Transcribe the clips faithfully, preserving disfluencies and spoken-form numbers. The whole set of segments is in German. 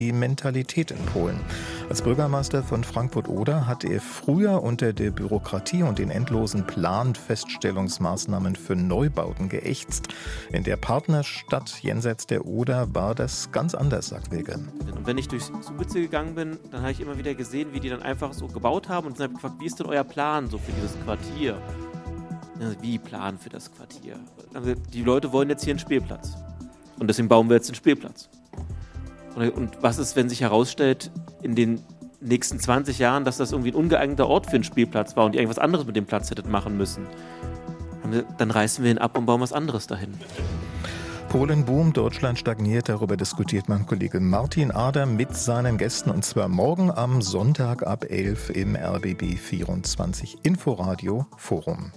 die Mentalität in Polen. Als Bürgermeister von Frankfurt-Oder hat er früher unter der Bürokratie und den endlosen Planfeststellungsmaßnahmen für Neubauten geächtzt. In der Partnerstadt jenseits der Oder war das ganz anders, sagt Wilke. Und wenn ich durch Subice gegangen bin, dann habe ich immer wieder gesehen, wie die dann einfach so gebaut haben und dann habe ich gefragt, wie ist denn euer Plan so für dieses Quartier? Wie Plan für das Quartier? Also die Leute wollen jetzt hier einen Spielplatz und deswegen bauen wir jetzt einen Spielplatz. Und was ist, wenn sich herausstellt, in den nächsten zwanzig Jahren, dass das irgendwie ein ungeeigneter Ort für einen Spielplatz war und die irgendwas anderes mit dem Platz hätten machen müssen? Dann reißen wir ihn ab und bauen was anderes dahin. Polen boomt, Deutschland stagniert, darüber diskutiert mein Kollege Martin Ader mit seinen Gästen und zwar morgen am Sonntag ab elf im R B B vierundzwanzig Inforadio Forum.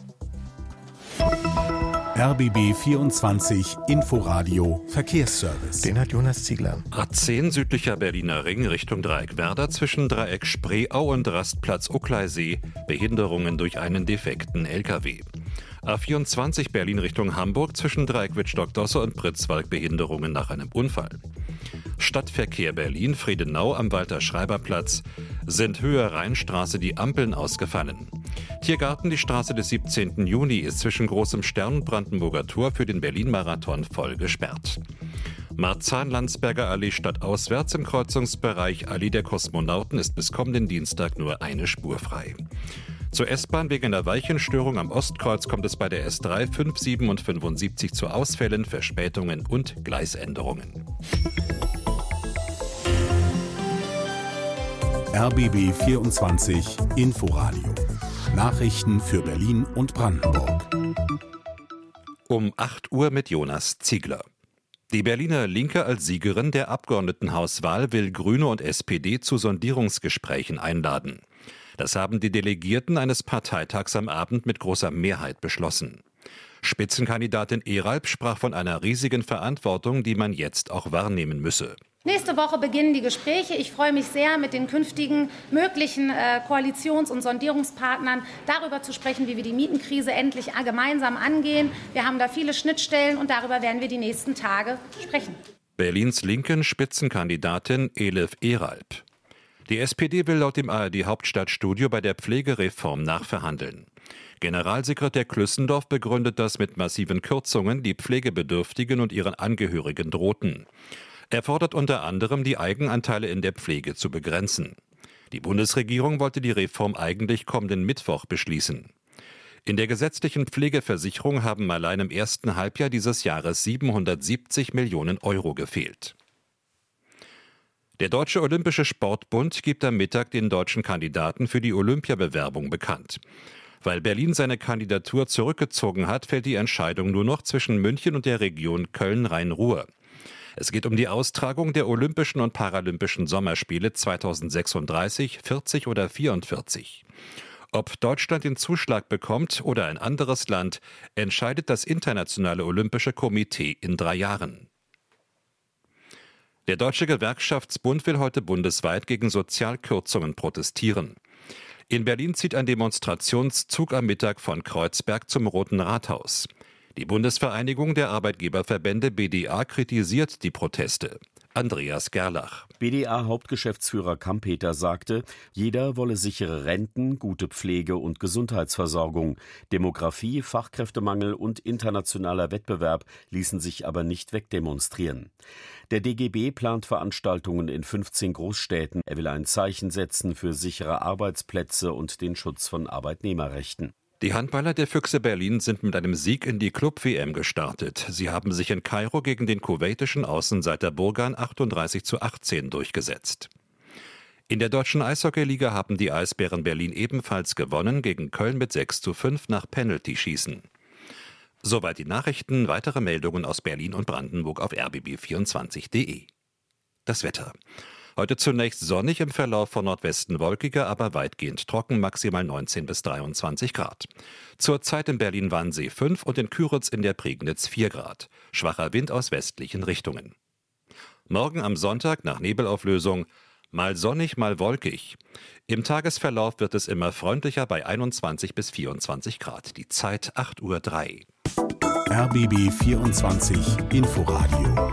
R B B vierundzwanzig Inforadio Verkehrsservice. Den hat Jonas Ziegler. A zehn südlicher Berliner Ring Richtung Dreieck Werder zwischen Dreieck Spreeau und Rastplatz Uckleisee. Behinderungen durch einen defekten L K W. A vierundzwanzig Berlin Richtung Hamburg zwischen Dreieck Wittstock-Dosse und Pritzwalk Behinderungen nach einem Unfall. Stadtverkehr Berlin Friedenau am Walter-Schreiber-Platz sind Höhe Rheinstraße die Ampeln ausgefallen. Tiergarten die Straße des siebzehnten Juni ist zwischen Großem Stern und Brandenburger Tor für den Berlin-Marathon voll gesperrt. Marzahn-Landsberger Allee stadtauswärts im Kreuzungsbereich Allee der Kosmonauten ist bis kommenden Dienstag nur eine Spur frei. Zur S-Bahn wegen einer Weichenstörung am Ostkreuz kommt es bei der S drei, fünf, sieben und fünfundsiebzig zu Ausfällen, Verspätungen und Gleisänderungen. R B B vierundzwanzig Inforadio. Nachrichten für Berlin und Brandenburg. Um acht Uhr mit Jonas Ziegler. Die Berliner Linke als Siegerin der Abgeordnetenhauswahl will Grüne und S P D zu Sondierungsgesprächen einladen. Das haben die Delegierten eines Parteitags am Abend mit großer Mehrheit beschlossen. Spitzenkandidatin Eralb sprach von einer riesigen Verantwortung, die man jetzt auch wahrnehmen müsse. Nächste Woche beginnen die Gespräche. Ich freue mich sehr, mit den künftigen möglichen äh, Koalitions- und Sondierungspartnern darüber zu sprechen, wie wir die Mietenkrise endlich gemeinsam angehen. Wir haben da viele Schnittstellen und darüber werden wir die nächsten Tage sprechen. Berlins linken Spitzenkandidatin Elif Eralb. Die S P D will laut dem A R D-Hauptstadtstudio bei der Pflegereform nachverhandeln. Generalsekretär Klüssendorf begründet das mit massiven Kürzungen, die Pflegebedürftigen und ihren Angehörigen drohten. Er fordert unter anderem, die Eigenanteile in der Pflege zu begrenzen. Die Bundesregierung wollte die Reform eigentlich kommenden Mittwoch beschließen. In der gesetzlichen Pflegeversicherung haben allein im ersten Halbjahr dieses Jahres siebenhundertsiebzig Millionen Euro gefehlt. Der Deutsche Olympische Sportbund gibt am Mittag den deutschen Kandidaten für die Olympiabewerbung bekannt. Weil Berlin seine Kandidatur zurückgezogen hat, fällt die Entscheidung nur noch zwischen München und der Region Köln-Rhein-Ruhr. Es geht um die Austragung der Olympischen und Paralympischen Sommerspiele zweitausendsechsunddreißig, vierzig oder vierundvierzig. Ob Deutschland den Zuschlag bekommt oder ein anderes Land, entscheidet das Internationale Olympische Komitee in drei Jahren. Der Deutsche Gewerkschaftsbund will heute bundesweit gegen Sozialkürzungen protestieren. In Berlin zieht ein Demonstrationszug am Mittag von Kreuzberg zum Roten Rathaus. Die Bundesvereinigung der Arbeitgeberverbände B D A kritisiert die Proteste. Andreas Gerlach. B D A-Hauptgeschäftsführer Kampeter sagte, jeder wolle sichere Renten, gute Pflege und Gesundheitsversorgung. Demografie, Fachkräftemangel und internationaler Wettbewerb ließen sich aber nicht wegdemonstrieren. Der D G B plant Veranstaltungen in fünfzehn Großstädten. Er will ein Zeichen setzen für sichere Arbeitsplätze und den Schutz von Arbeitnehmerrechten. Die Handballer der Füchse Berlin sind mit einem Sieg in die Club-W M gestartet. Sie haben sich in Kairo gegen den kuwaitischen Außenseiter Burgan achtunddreißig zu achtzehn durchgesetzt. In der deutschen Eishockeyliga haben die Eisbären Berlin ebenfalls gewonnen, gegen Köln mit sechs zu fünf nach Penalty-Schießen. Soweit die Nachrichten, weitere Meldungen aus Berlin und Brandenburg auf r b b vierundzwanzig punkt d e. Das Wetter. Heute zunächst sonnig, im Verlauf von Nordwesten wolkiger, aber weitgehend trocken, maximal neunzehn bis dreiundzwanzig Grad. Zurzeit in Berlin-Wannsee fünf und in Küritz in der Prignitz vier Grad. Schwacher Wind aus westlichen Richtungen. Morgen am Sonntag nach Nebelauflösung mal sonnig, mal wolkig. Im Tagesverlauf wird es immer freundlicher bei einundzwanzig bis vierundzwanzig Grad. Die Zeit acht Uhr drei. R B B vierundzwanzig Inforadio.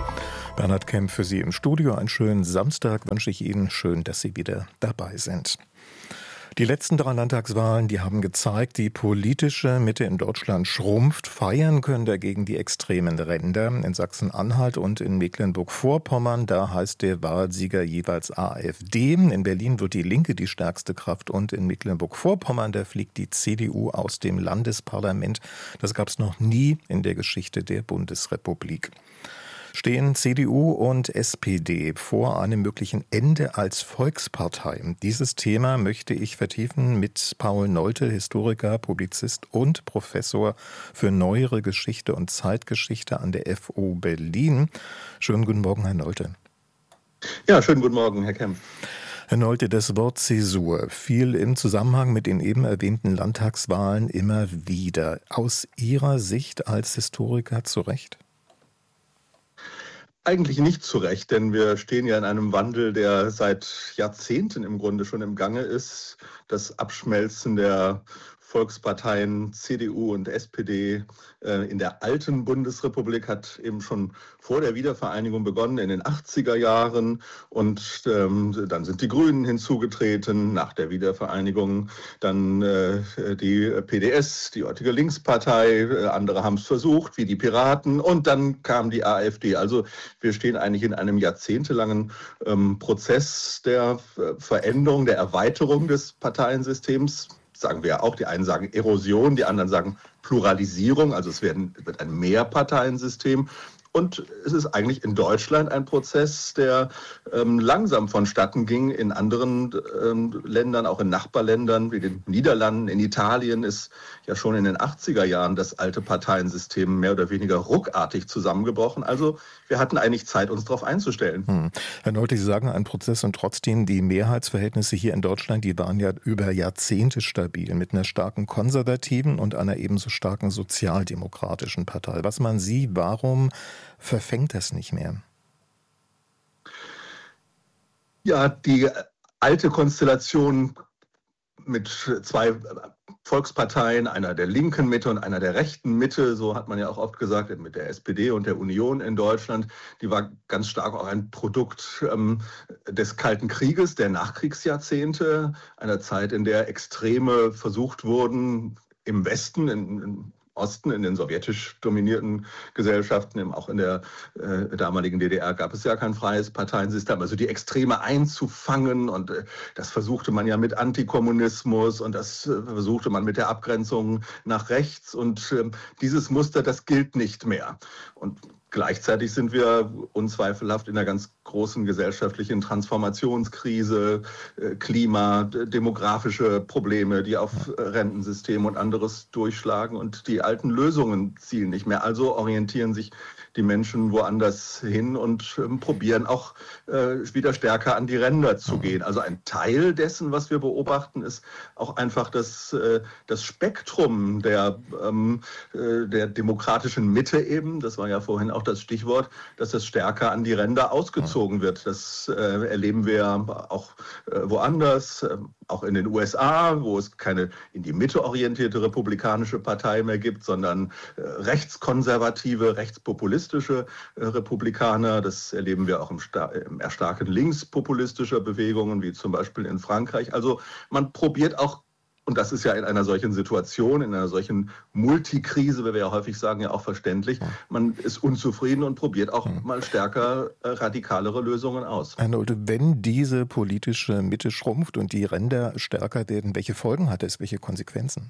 Bernhard Kemp für Sie im Studio. Einen schönen Samstag wünsche ich Ihnen. Schön, dass Sie wieder dabei sind. Die letzten drei Landtagswahlen, die haben gezeigt, die politische Mitte in Deutschland schrumpft. Feiern können dagegen die extremen Ränder. In Sachsen-Anhalt und in Mecklenburg-Vorpommern, da heißt der Wahlsieger jeweils AfD. In Berlin wird die Linke die stärkste Kraft und in Mecklenburg-Vorpommern, da fliegt die C D U aus dem Landesparlament. Das gab es noch nie in der Geschichte der Bundesrepublik. Stehen C D U und S P D vor einem möglichen Ende als Volkspartei? Dieses Thema möchte ich vertiefen mit Paul Nolte, Historiker, Publizist und Professor für Neuere Geschichte und Zeitgeschichte an der F U Berlin. Schönen guten Morgen, Herr Nolte. Ja, schönen guten Morgen, Herr Kemp. Herr Nolte, das Wort Zäsur fiel im Zusammenhang mit den eben erwähnten Landtagswahlen immer wieder. Aus Ihrer Sicht als Historiker zu Recht? Eigentlich nicht zu Recht, denn wir stehen ja in einem Wandel, der seit Jahrzehnten im Grunde schon im Gange ist. Das Abschmelzen der Volksparteien C D U und S P D äh, in der alten Bundesrepublik hat eben schon vor der Wiedervereinigung begonnen, in den achtziger Jahren. Und ähm, dann sind die Grünen hinzugetreten nach der Wiedervereinigung. Dann äh, die P D S, die heutige Linkspartei. Äh, andere haben es versucht, wie die Piraten. Und dann kam die AfD. Also wir stehen eigentlich in einem jahrzehntelangen ähm, Prozess der äh, Veränderung, der Erweiterung des Parteiensystems. Sagen wir auch, die einen sagen Erosion, die anderen sagen Pluralisierung, also es werden, wird ein Mehrparteiensystem. Und es ist eigentlich in Deutschland ein Prozess, der ähm, langsam vonstatten ging. In anderen ähm, Ländern, auch in Nachbarländern wie den Niederlanden, in Italien ist ja schon in den achtziger Jahren das alte Parteiensystem mehr oder weniger ruckartig zusammengebrochen. Also wir hatten eigentlich Zeit, uns darauf einzustellen. Hm. Herr Nolte, Sie sagen ein Prozess und trotzdem die Mehrheitsverhältnisse hier in Deutschland, die waren ja über Jahrzehnte stabil mit einer starken konservativen und einer ebenso starken sozialdemokratischen Partei. Was meinen Sie, warum verfängt das nicht mehr? Ja, die alte Konstellation mit zwei Volksparteien, einer der linken Mitte und einer der rechten Mitte, so hat man ja auch oft gesagt, mit der S P D und der Union in Deutschland, die war ganz stark auch ein Produkt ähm, des Kalten Krieges, der Nachkriegsjahrzehnte, einer Zeit, in der Extreme versucht wurden, im Westen, in, in Osten, in den sowjetisch dominierten Gesellschaften, eben auch in der äh, damaligen D D R gab es ja kein freies Parteiensystem, also die Extreme einzufangen und äh, das versuchte man ja mit Antikommunismus und das äh, versuchte man mit der Abgrenzung nach rechts und äh, dieses Muster, das gilt nicht mehr. Und gleichzeitig sind wir unzweifelhaft in einer ganz großen gesellschaftlichen Transformationskrise, Klima, demografische Probleme, die auf Rentensystem und anderes durchschlagen und die alten Lösungen zielen nicht mehr. Also orientieren sich die Menschen woanders hin und äh, probieren auch äh, wieder stärker an die Ränder zu gehen. Also ein Teil dessen, was wir beobachten, ist auch einfach das, äh, das Spektrum der, ähm, äh, der demokratischen Mitte eben, das war ja vorhin auch das Stichwort, dass das stärker an die Ränder ausgezogen wird. Das äh, erleben wir auch äh, woanders, äh, auch in den U S A, wo es keine in die Mitte orientierte republikanische Partei mehr gibt, sondern äh, rechtskonservative, rechtspopulistische äh, Republikaner. Das erleben wir auch im, im Erstarken linkspopulistischer Bewegungen, wie zum Beispiel in Frankreich. Also man probiert auch, und das ist ja in einer solchen Situation, in einer solchen Multikrise, wie wir ja häufig sagen, ja auch verständlich, man ist unzufrieden und probiert auch mal stärker äh, radikalere Lösungen aus. Herr Nolte, wenn diese politische Mitte schrumpft und die Ränder stärker werden, welche Folgen hat es, welche Konsequenzen?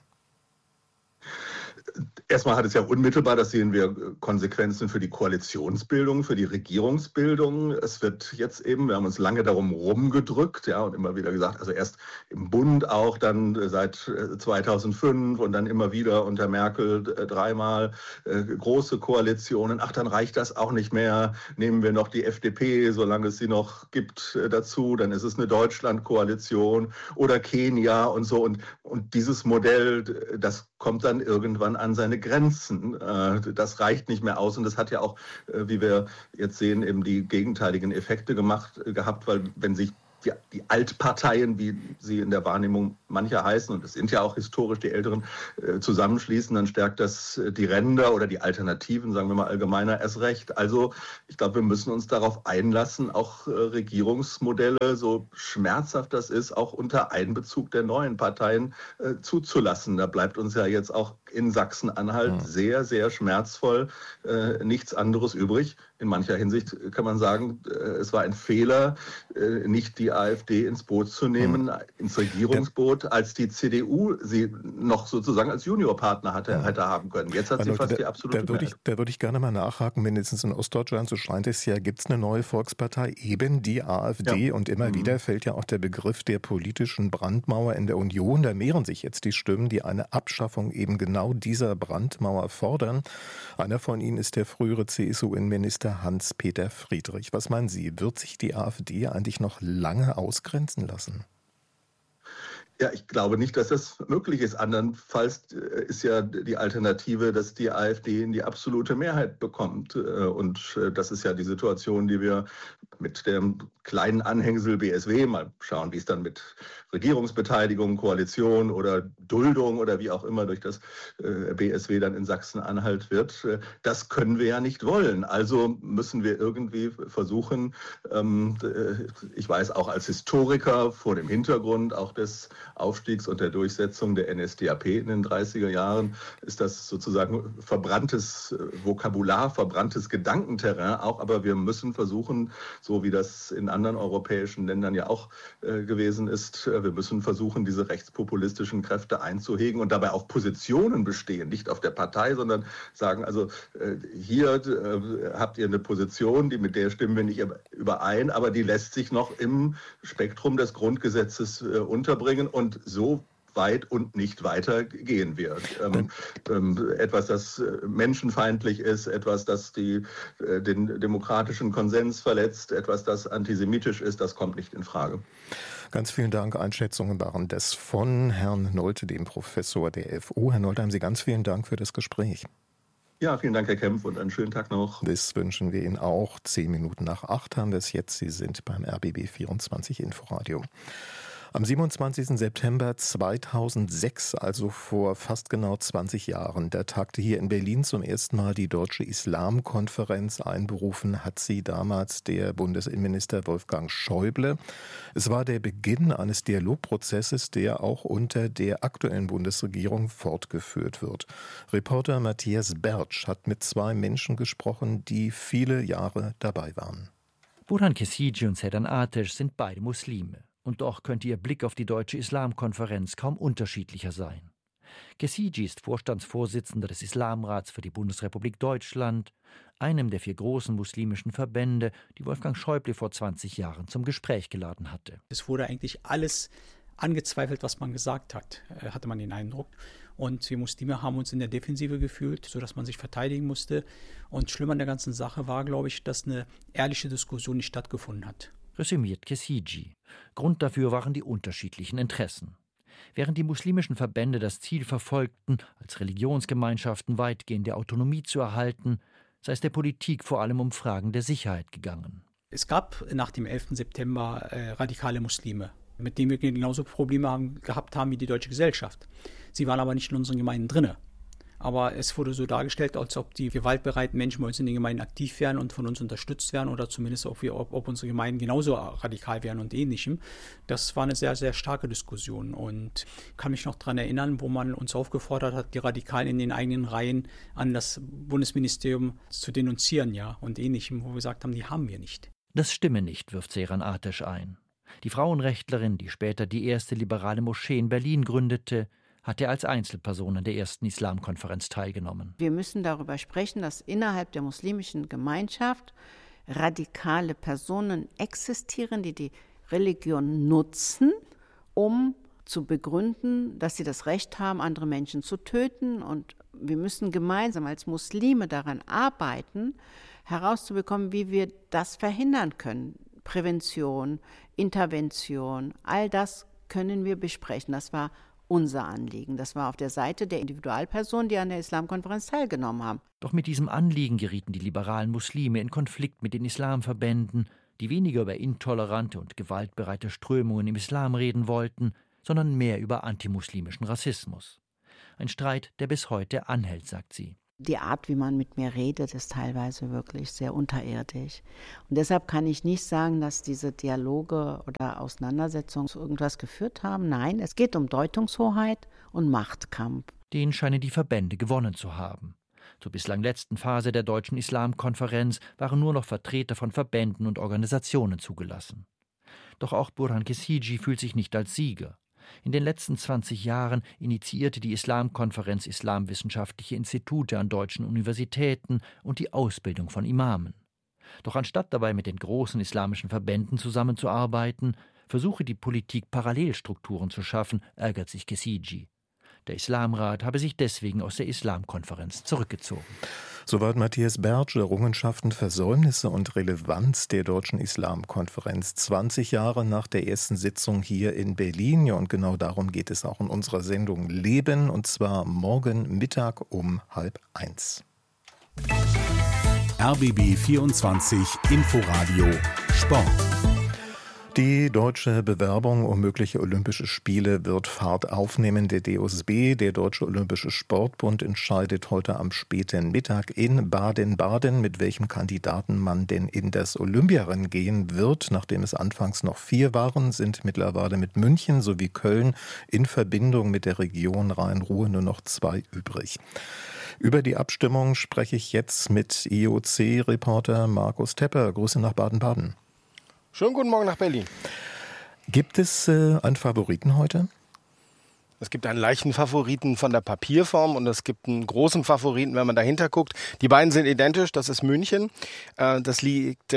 Erstmal hat es ja unmittelbar, das sehen wir, Konsequenzen für die Koalitionsbildung, für die Regierungsbildung. Es wird jetzt eben, wir haben uns lange darum rumgedrückt, ja, und immer wieder gesagt, also erst im Bund auch, dann seit zweitausendfünf und dann immer wieder unter Merkel dreimal äh, große Koalitionen. Ach, dann reicht das auch nicht mehr. Nehmen wir noch die F D P, solange es sie noch gibt, äh, dazu. Dann ist es eine Deutschland-Koalition oder Kenia und so. Und, und dieses Modell, das kommt dann irgendwann an seine Grenzen. Das reicht nicht mehr aus und das hat ja auch, wie wir jetzt sehen, eben die gegenteiligen Effekte gemacht, gehabt, weil wenn sich die, die Altparteien, wie sie in der Wahrnehmung mancher heißen, und es sind ja auch historisch die Älteren, äh, zusammenschließen, dann stärkt das äh, die Ränder oder die Alternativen, sagen wir mal allgemeiner, erst recht. Also ich glaube, wir müssen uns darauf einlassen, auch äh, Regierungsmodelle, so schmerzhaft das ist, auch unter Einbezug der neuen Parteien äh, zuzulassen. Da bleibt uns ja jetzt auch in Sachsen-Anhalt ja. sehr, sehr schmerzvoll äh, nichts anderes übrig. In mancher Hinsicht kann man sagen, äh, es war ein Fehler, äh, nicht die AfD ins Boot zu nehmen, hm. ins Regierungsboot, als die C D U sie noch sozusagen als Juniorpartner hatte, hm. hätte haben können. Jetzt hat sie fast da, die absolute da würde ich, da würde ich gerne mal nachhaken, mindestens in Ostdeutschland, so scheint es ja, gibt es eine neue Volkspartei, eben die AfD. Ja. Und immer mhm. wieder fällt ja auch der Begriff der politischen Brandmauer in der Union. Da mehren sich jetzt die Stimmen, die eine Abschaffung eben genau dieser Brandmauer fordern. Einer von ihnen ist der frühere C S U-Innenminister Hans-Peter Friedrich. Was meinen Sie, wird sich die AfD eigentlich noch lange ausgrenzen lassen? Ja, ich glaube nicht, dass das möglich ist. Andernfalls ist ja die Alternative, dass die AfD in die absolute Mehrheit bekommt. Und das ist ja die Situation, die wir mit dem kleinen Anhängsel B S W, mal schauen, wie es dann mit Regierungsbeteiligung, Koalition oder Duldung oder wie auch immer durch das B S W dann in Sachsen-Anhalt wird, das können wir ja nicht wollen. Also müssen wir irgendwie versuchen, ich weiß auch als Historiker vor dem Hintergrund auch des Aufstiegs und der Durchsetzung der N S D A P in den dreißiger Jahren, ist das sozusagen verbranntes Vokabular, verbranntes Gedankenterrain auch, aber wir müssen versuchen, so wie das in anderen europäischen Ländern ja auch äh, gewesen ist, äh, wir müssen versuchen, diese rechtspopulistischen Kräfte einzuhegen und dabei auch Positionen bestehen, nicht auf der Partei, sondern sagen, also äh, hier äh, habt ihr eine Position, die mit der stimmen wir nicht überein, aber die lässt sich noch im Spektrum des Grundgesetzes äh, unterbringen und so weit und nicht weiter gehen wir. Ähm, ähm, etwas, das menschenfeindlich ist, etwas, das die, äh, den demokratischen Konsens verletzt, etwas, das antisemitisch ist, das kommt nicht in Frage. Ganz vielen Dank. Einschätzungen waren das von Herrn Nolte, dem Professor der F U. Herr Nolte, haben Sie ganz vielen Dank für das Gespräch. Ja, vielen Dank, Herr Kempf, und einen schönen Tag noch. Das wünschen wir Ihnen auch. Zehn Minuten nach acht haben wir es jetzt. Sie sind beim R B B vierundzwanzig Inforadio. Am siebenundzwanzigsten September zweitausendsechs, also vor fast genau zwanzig Jahren, da tagte hier in Berlin zum ersten Mal die Deutsche Islamkonferenz. Einberufen hat sie damals der Bundesinnenminister Wolfgang Schäuble. Es war der Beginn eines Dialogprozesses, der auch unter der aktuellen Bundesregierung fortgeführt wird. Reporter Matthias Bertsch hat mit zwei Menschen gesprochen, die viele Jahre dabei waren. Burhan Kesici und Sedan Ateş sind beide Muslime. Und doch könnte ihr Blick auf die Deutsche Islamkonferenz kaum unterschiedlicher sein. Kesici ist Vorstandsvorsitzender des Islamrats für die Bundesrepublik Deutschland, einem der vier großen muslimischen Verbände, die Wolfgang Schäuble vor zwanzig Jahren zum Gespräch geladen hatte. Es wurde eigentlich alles angezweifelt, was man gesagt hat, hatte man den Eindruck. Und wir Muslime haben uns in der Defensive gefühlt, sodass man sich verteidigen musste. Und schlimm an der ganzen Sache war, glaube ich, dass eine ehrliche Diskussion nicht stattgefunden hat. Resümiert Kesici. Grund dafür waren die unterschiedlichen Interessen. Während die muslimischen Verbände das Ziel verfolgten, als Religionsgemeinschaften weitgehende Autonomie zu erhalten, sei es der Politik vor allem um Fragen der Sicherheit gegangen. Es gab nach dem elften September äh, radikale Muslime, mit denen wir genauso Probleme haben, gehabt haben wie die deutsche Gesellschaft. Sie waren aber nicht in unseren Gemeinden drinne. Aber es wurde so dargestellt, als ob die gewaltbereiten Menschen bei uns in den Gemeinden aktiv wären und von uns unterstützt werden oder zumindest ob, wir, ob, ob unsere Gemeinden genauso radikal wären und ähnlichem. Das war eine sehr, sehr starke Diskussion und ich kann mich noch daran erinnern, wo man uns aufgefordert hat, die Radikalen in den eigenen Reihen an das Bundesministerium zu denunzieren, ja, und ähnlichem, wo wir gesagt haben, die haben wir nicht. Das stimme nicht, wirft Sedan Ateş ein. Die Frauenrechtlerin, die später die erste liberale Moschee in Berlin gründete, hat er als Einzelperson an der ersten Islamkonferenz teilgenommen. Wir müssen darüber sprechen, dass innerhalb der muslimischen Gemeinschaft radikale Personen existieren, die die Religion nutzen, um zu begründen, dass sie das Recht haben, andere Menschen zu töten. Und wir müssen gemeinsam als Muslime daran arbeiten, herauszubekommen, wie wir das verhindern können. Prävention, Intervention, all das können wir besprechen. Das war unser Anliegen. Das war auf der Seite der Individualpersonen, die an der Islamkonferenz teilgenommen haben. Doch mit diesem Anliegen gerieten die liberalen Muslime in Konflikt mit den Islamverbänden, die weniger über intolerante und gewaltbereite Strömungen im Islam reden wollten, sondern mehr über antimuslimischen Rassismus. Ein Streit, der bis heute anhält, sagt sie. Die Art, wie man mit mir redet, ist teilweise wirklich sehr unterirdisch. Und deshalb kann ich nicht sagen, dass diese Dialoge oder Auseinandersetzungen zu irgendwas geführt haben. Nein, es geht um Deutungshoheit und Machtkampf. Den scheinen die Verbände gewonnen zu haben. Zur bislang letzten Phase der Deutschen Islamkonferenz waren nur noch Vertreter von Verbänden und Organisationen zugelassen. Doch auch Burhan Kesici fühlt sich nicht als Sieger. In den letzten zwanzig Jahren initiierte die Islamkonferenz islamwissenschaftliche Institute an deutschen Universitäten und die Ausbildung von Imamen. Doch anstatt dabei mit den großen islamischen Verbänden zusammenzuarbeiten, versuche die Politik Parallelstrukturen zu schaffen, ärgert sich Kesici. Der Islamrat habe sich deswegen aus der Islamkonferenz zurückgezogen. Soweit Matthias Bertsch, Errungenschaften, Versäumnisse und Relevanz der Deutschen Islamkonferenz. zwanzig Jahre nach der ersten Sitzung hier in Berlin. Ja, und genau darum geht es auch in unserer Sendung Leben. Und zwar morgen Mittag um halb eins. R B B vierundzwanzig Inforadio Sport. Die deutsche Bewerbung um mögliche Olympische Spiele wird Fahrt aufnehmen. Der D O S B, der Deutsche Olympische Sportbund, entscheidet heute am späten Mittag in Baden-Baden, mit welchem Kandidaten man denn in das Olympiarennen gehen wird. Nachdem es anfangs noch vier waren, sind mittlerweile mit München sowie Köln in Verbindung mit der Region Rhein-Ruhr nur noch zwei übrig. Über die Abstimmung spreche ich jetzt mit I O C-Reporter Markus Tepper. Grüße nach Baden-Baden. Schönen guten Morgen nach Berlin. Gibt es äh, einen Favoriten heute? Es gibt einen leichten Favoriten von der Papierform und es gibt einen großen Favoriten, wenn man dahinter guckt. Die beiden sind identisch, das ist München. Das liegt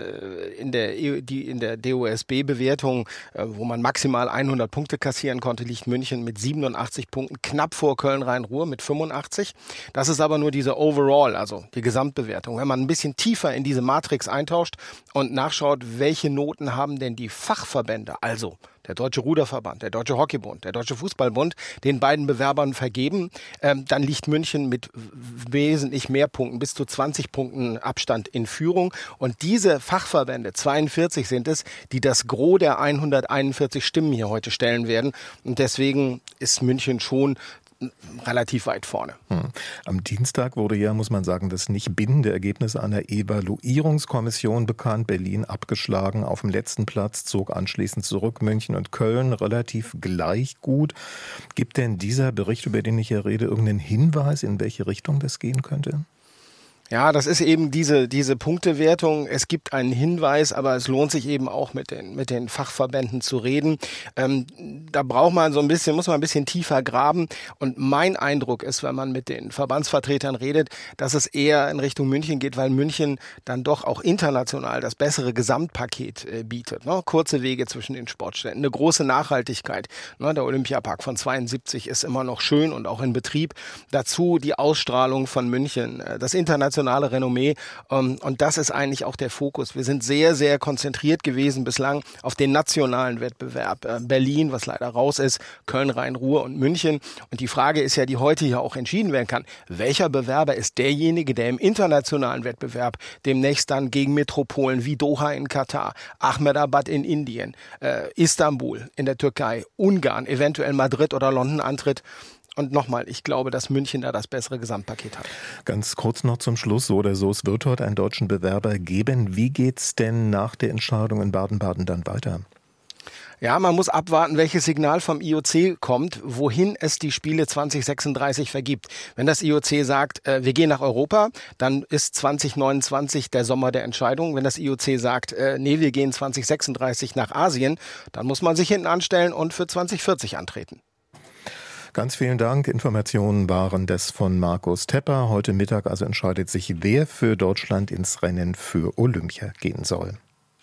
in der, in der D O S B-Bewertung, wo man maximal hundert Punkte kassieren konnte, liegt München mit siebenundachtzig Punkten, knapp vor Köln-Rhein-Ruhr mit fünfundachtzig. Das ist aber nur diese Overall, also die Gesamtbewertung. Wenn man ein bisschen tiefer in diese Matrix eintauscht und nachschaut, welche Noten haben denn die Fachverbände, also der Deutsche Ruderverband, der Deutsche Hockeybund, der Deutsche Fußballbund, den beiden Bewerbern vergeben, ähm, dann liegt München mit wesentlich mehr Punkten, bis zu zwanzig Punkten Abstand in Führung. Und diese Fachverbände, zweiundvierzig sind es, die das Gros der hunderteinundvierzig Stimmen hier heute stellen werden. Und deswegen ist München schon relativ weit vorne. Hm. Am Dienstag wurde ja, muss man sagen, das nicht bindende Ergebnis einer Evaluierungskommission bekannt. Berlin abgeschlagen auf dem letzten Platz, zog anschließend zurück. München und Köln relativ gleich gut. Gibt denn dieser Bericht, über den ich hier rede, irgendeinen Hinweis, in welche Richtung das gehen könnte? Ja, das ist eben diese, diese Punktewertung. Es gibt einen Hinweis, aber es lohnt sich eben auch mit den, mit den Fachverbänden zu reden. Ähm, da braucht man so ein bisschen, muss man ein bisschen tiefer graben. Und mein Eindruck ist, wenn man mit den Verbandsvertretern redet, dass es eher in Richtung München geht, weil München dann doch auch international das bessere Gesamtpaket äh, bietet. Ne? Kurze Wege zwischen den Sportstätten, eine große Nachhaltigkeit. Ne? Der Olympiapark von zweiundsiebzig ist immer noch schön und auch in Betrieb. Dazu die Ausstrahlung von München, äh, das internationale Renommee, um, und das ist eigentlich auch der Fokus. Wir sind sehr, sehr konzentriert gewesen bislang auf den nationalen Wettbewerb. Äh, Berlin, was leider raus ist, Köln, Rhein-Ruhr und München. Und die Frage ist ja, die heute hier auch entschieden werden kann, welcher Bewerber ist derjenige, der im internationalen Wettbewerb demnächst dann gegen Metropolen wie Doha in Katar, Ahmedabad in Indien, äh, Istanbul in der Türkei, Ungarn, eventuell Madrid oder London antritt. Und nochmal, ich glaube, dass München da das bessere Gesamtpaket hat. Ganz kurz noch zum Schluss, so oder so, es wird heute einen deutschen Bewerber geben. Wie geht's denn nach der Entscheidung in Baden-Baden dann weiter? Ja, man muss abwarten, welches Signal vom I O C kommt, wohin es die Spiele zwanzig sechsunddreißig vergibt. Wenn das I O C sagt, äh, wir gehen nach Europa, dann ist zwanzig neunundzwanzig der Sommer der Entscheidung. Wenn das I O C sagt, äh, nee, wir gehen zwanzig sechsunddreißig nach Asien, dann muss man sich hinten anstellen und für zwanzig vierzig antreten. Ganz vielen Dank. Informationen waren das von Markus Tepper. Heute Mittag also entscheidet sich, wer für Deutschland ins Rennen für Olympia gehen soll.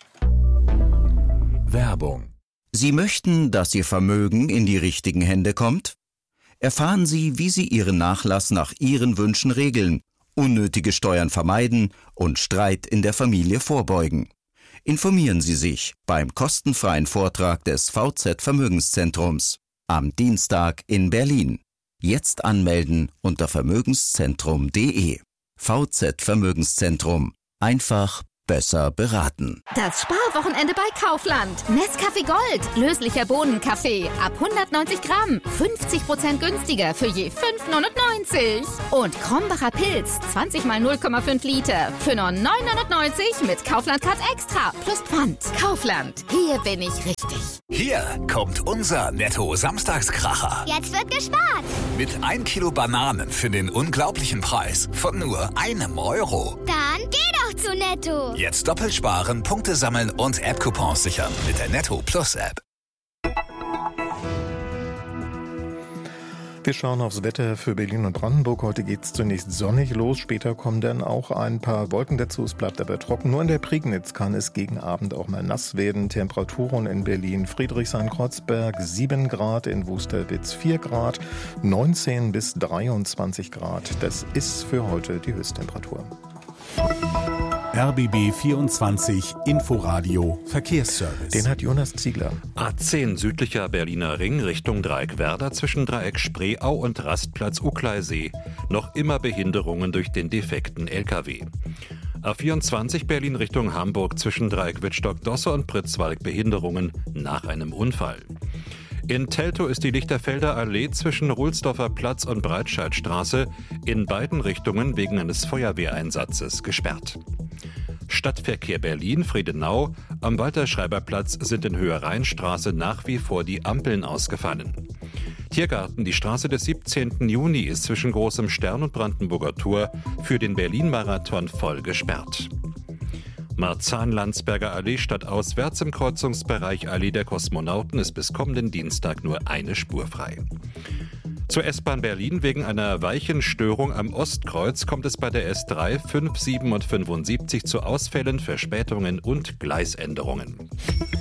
Werbung. Sie möchten, dass Ihr Vermögen in die richtigen Hände kommt? Erfahren Sie, wie Sie Ihren Nachlass nach Ihren Wünschen regeln, unnötige Steuern vermeiden und Streit in der Familie vorbeugen. Informieren Sie sich beim kostenfreien Vortrag des V Z Vermögenszentrums. Am Dienstag in Berlin. Jetzt anmelden unter vermögenszentrum punkt de. V Z Vermögenszentrum. Einfach besser beraten. Das Sparwochenende bei Kaufland. Nescafé Gold. Löslicher Bohnenkaffee. Ab hundertneunzig Gramm. fünfzig Prozent günstiger für je fünf neunundneunzig. Und Krombacher Pilz. zwanzig mal null Komma fünf Liter. Für nur neun neunundneunzig mit Kaufland Card Extra. Plus Pfand. Kaufland. Hier bin ich richtig. Hier kommt unser Netto-Samstagskracher. Jetzt wird gespart. Mit ein Kilo Bananen für den unglaublichen Preis von nur einem Euro. Dann geh doch zu Netto. Jetzt doppelt sparen, Punkte sammeln und App-Coupons sichern mit der Netto Plus App. Wir schauen aufs Wetter für Berlin und Brandenburg. Heute geht es zunächst sonnig los, später kommen dann auch ein paar Wolken dazu. Es bleibt aber trocken. Nur in der Prignitz kann es gegen Abend auch mal nass werden. Temperaturen in Berlin, Friedrichshain-Kreuzberg sieben Grad, in Wusterwitz vier Grad, neunzehn bis dreiundzwanzig Grad. Das ist für heute die Höchsttemperatur. R B B vierundzwanzig Inforadio Verkehrsservice. Den hat Jonas Ziegler. A zehn südlicher Berliner Ring Richtung Dreieck Werder zwischen Dreieck Spreeau und Rastplatz Uckleisee. Noch immer Behinderungen durch den defekten L K W. A vierundzwanzig Berlin Richtung Hamburg zwischen Dreieck Wittstock-Dosse und Pritzwalk Behinderungen nach einem Unfall. In Teltow ist die Lichterfelder Allee zwischen Ruhlsdorfer Platz und Breitscheidstraße in beiden Richtungen wegen eines Feuerwehreinsatzes gesperrt. Stadtverkehr Berlin, Friedenau. Am Walter-Schreiber-Platz sind in Höhe-Rheinstraße nach wie vor die Ampeln ausgefallen. Tiergarten, die Straße des siebzehnten Juni ist zwischen Großem Stern und Brandenburger Tor für den Berlin-Marathon voll gesperrt. Marzahn-Landsberger Allee stadtauswärts im Kreuzungsbereich Allee der Kosmonauten ist bis kommenden Dienstag nur eine Spur frei. Zur S-Bahn Berlin wegen einer Weichenstörung am Ostkreuz kommt es bei der S drei, fünf, sieben und fünfundsiebzig zu Ausfällen, Verspätungen und Gleisänderungen.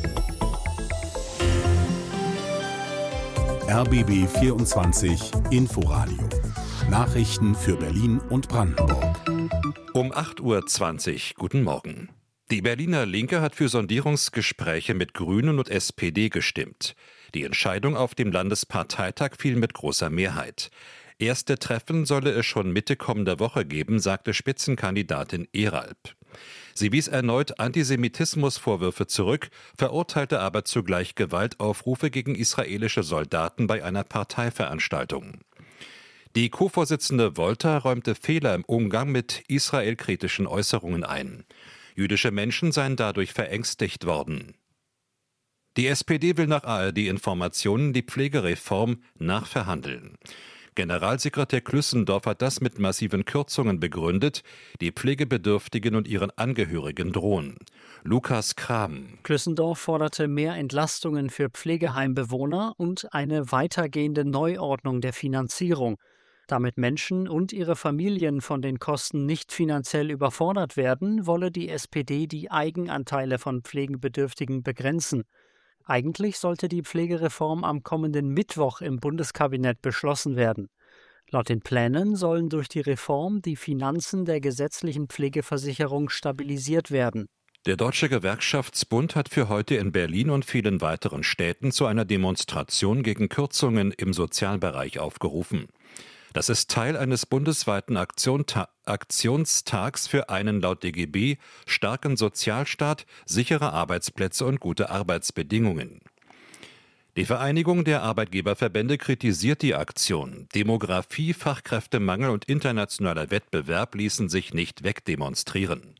R B B vierundzwanzig Inforadio. Nachrichten für Berlin und Brandenburg. Um acht Uhr zwanzig. Guten Morgen. Die Berliner Linke hat für Sondierungsgespräche mit Grünen und S P D gestimmt. Die Entscheidung auf dem Landesparteitag fiel mit großer Mehrheit. Erste Treffen solle es schon Mitte kommender Woche geben, sagte Spitzenkandidatin Ehralp. Sie wies erneut Antisemitismusvorwürfe zurück, verurteilte aber zugleich Gewaltaufrufe gegen israelische Soldaten bei einer Parteiveranstaltung. Die Co-Vorsitzende Wolter räumte Fehler im Umgang mit israelkritischen Äußerungen ein. Jüdische Menschen seien dadurch verängstigt worden. Die S P D will nach A R D-Informationen die Pflegereform nachverhandeln. Generalsekretär Klüssendorf hat das mit massiven Kürzungen begründet, die Pflegebedürftigen und ihren Angehörigen drohen. Lukas Kram. Klüssendorf forderte mehr Entlastungen für Pflegeheimbewohner und eine weitergehende Neuordnung der Finanzierung. Damit Menschen und ihre Familien von den Kosten nicht finanziell überfordert werden, wolle die S P D die Eigenanteile von Pflegebedürftigen begrenzen. Eigentlich sollte die Pflegereform am kommenden Mittwoch im Bundeskabinett beschlossen werden. Laut den Plänen sollen durch die Reform die Finanzen der gesetzlichen Pflegeversicherung stabilisiert werden. Der Deutsche Gewerkschaftsbund hat für heute in Berlin und vielen weiteren Städten zu einer Demonstration gegen Kürzungen im Sozialbereich aufgerufen. Das ist Teil eines bundesweiten Aktionta- Aktionstags für einen laut D G B starken Sozialstaat, sichere Arbeitsplätze und gute Arbeitsbedingungen. Die Vereinigung der Arbeitgeberverbände kritisiert die Aktion. Demografie, Fachkräftemangel und internationaler Wettbewerb ließen sich nicht wegdemonstrieren.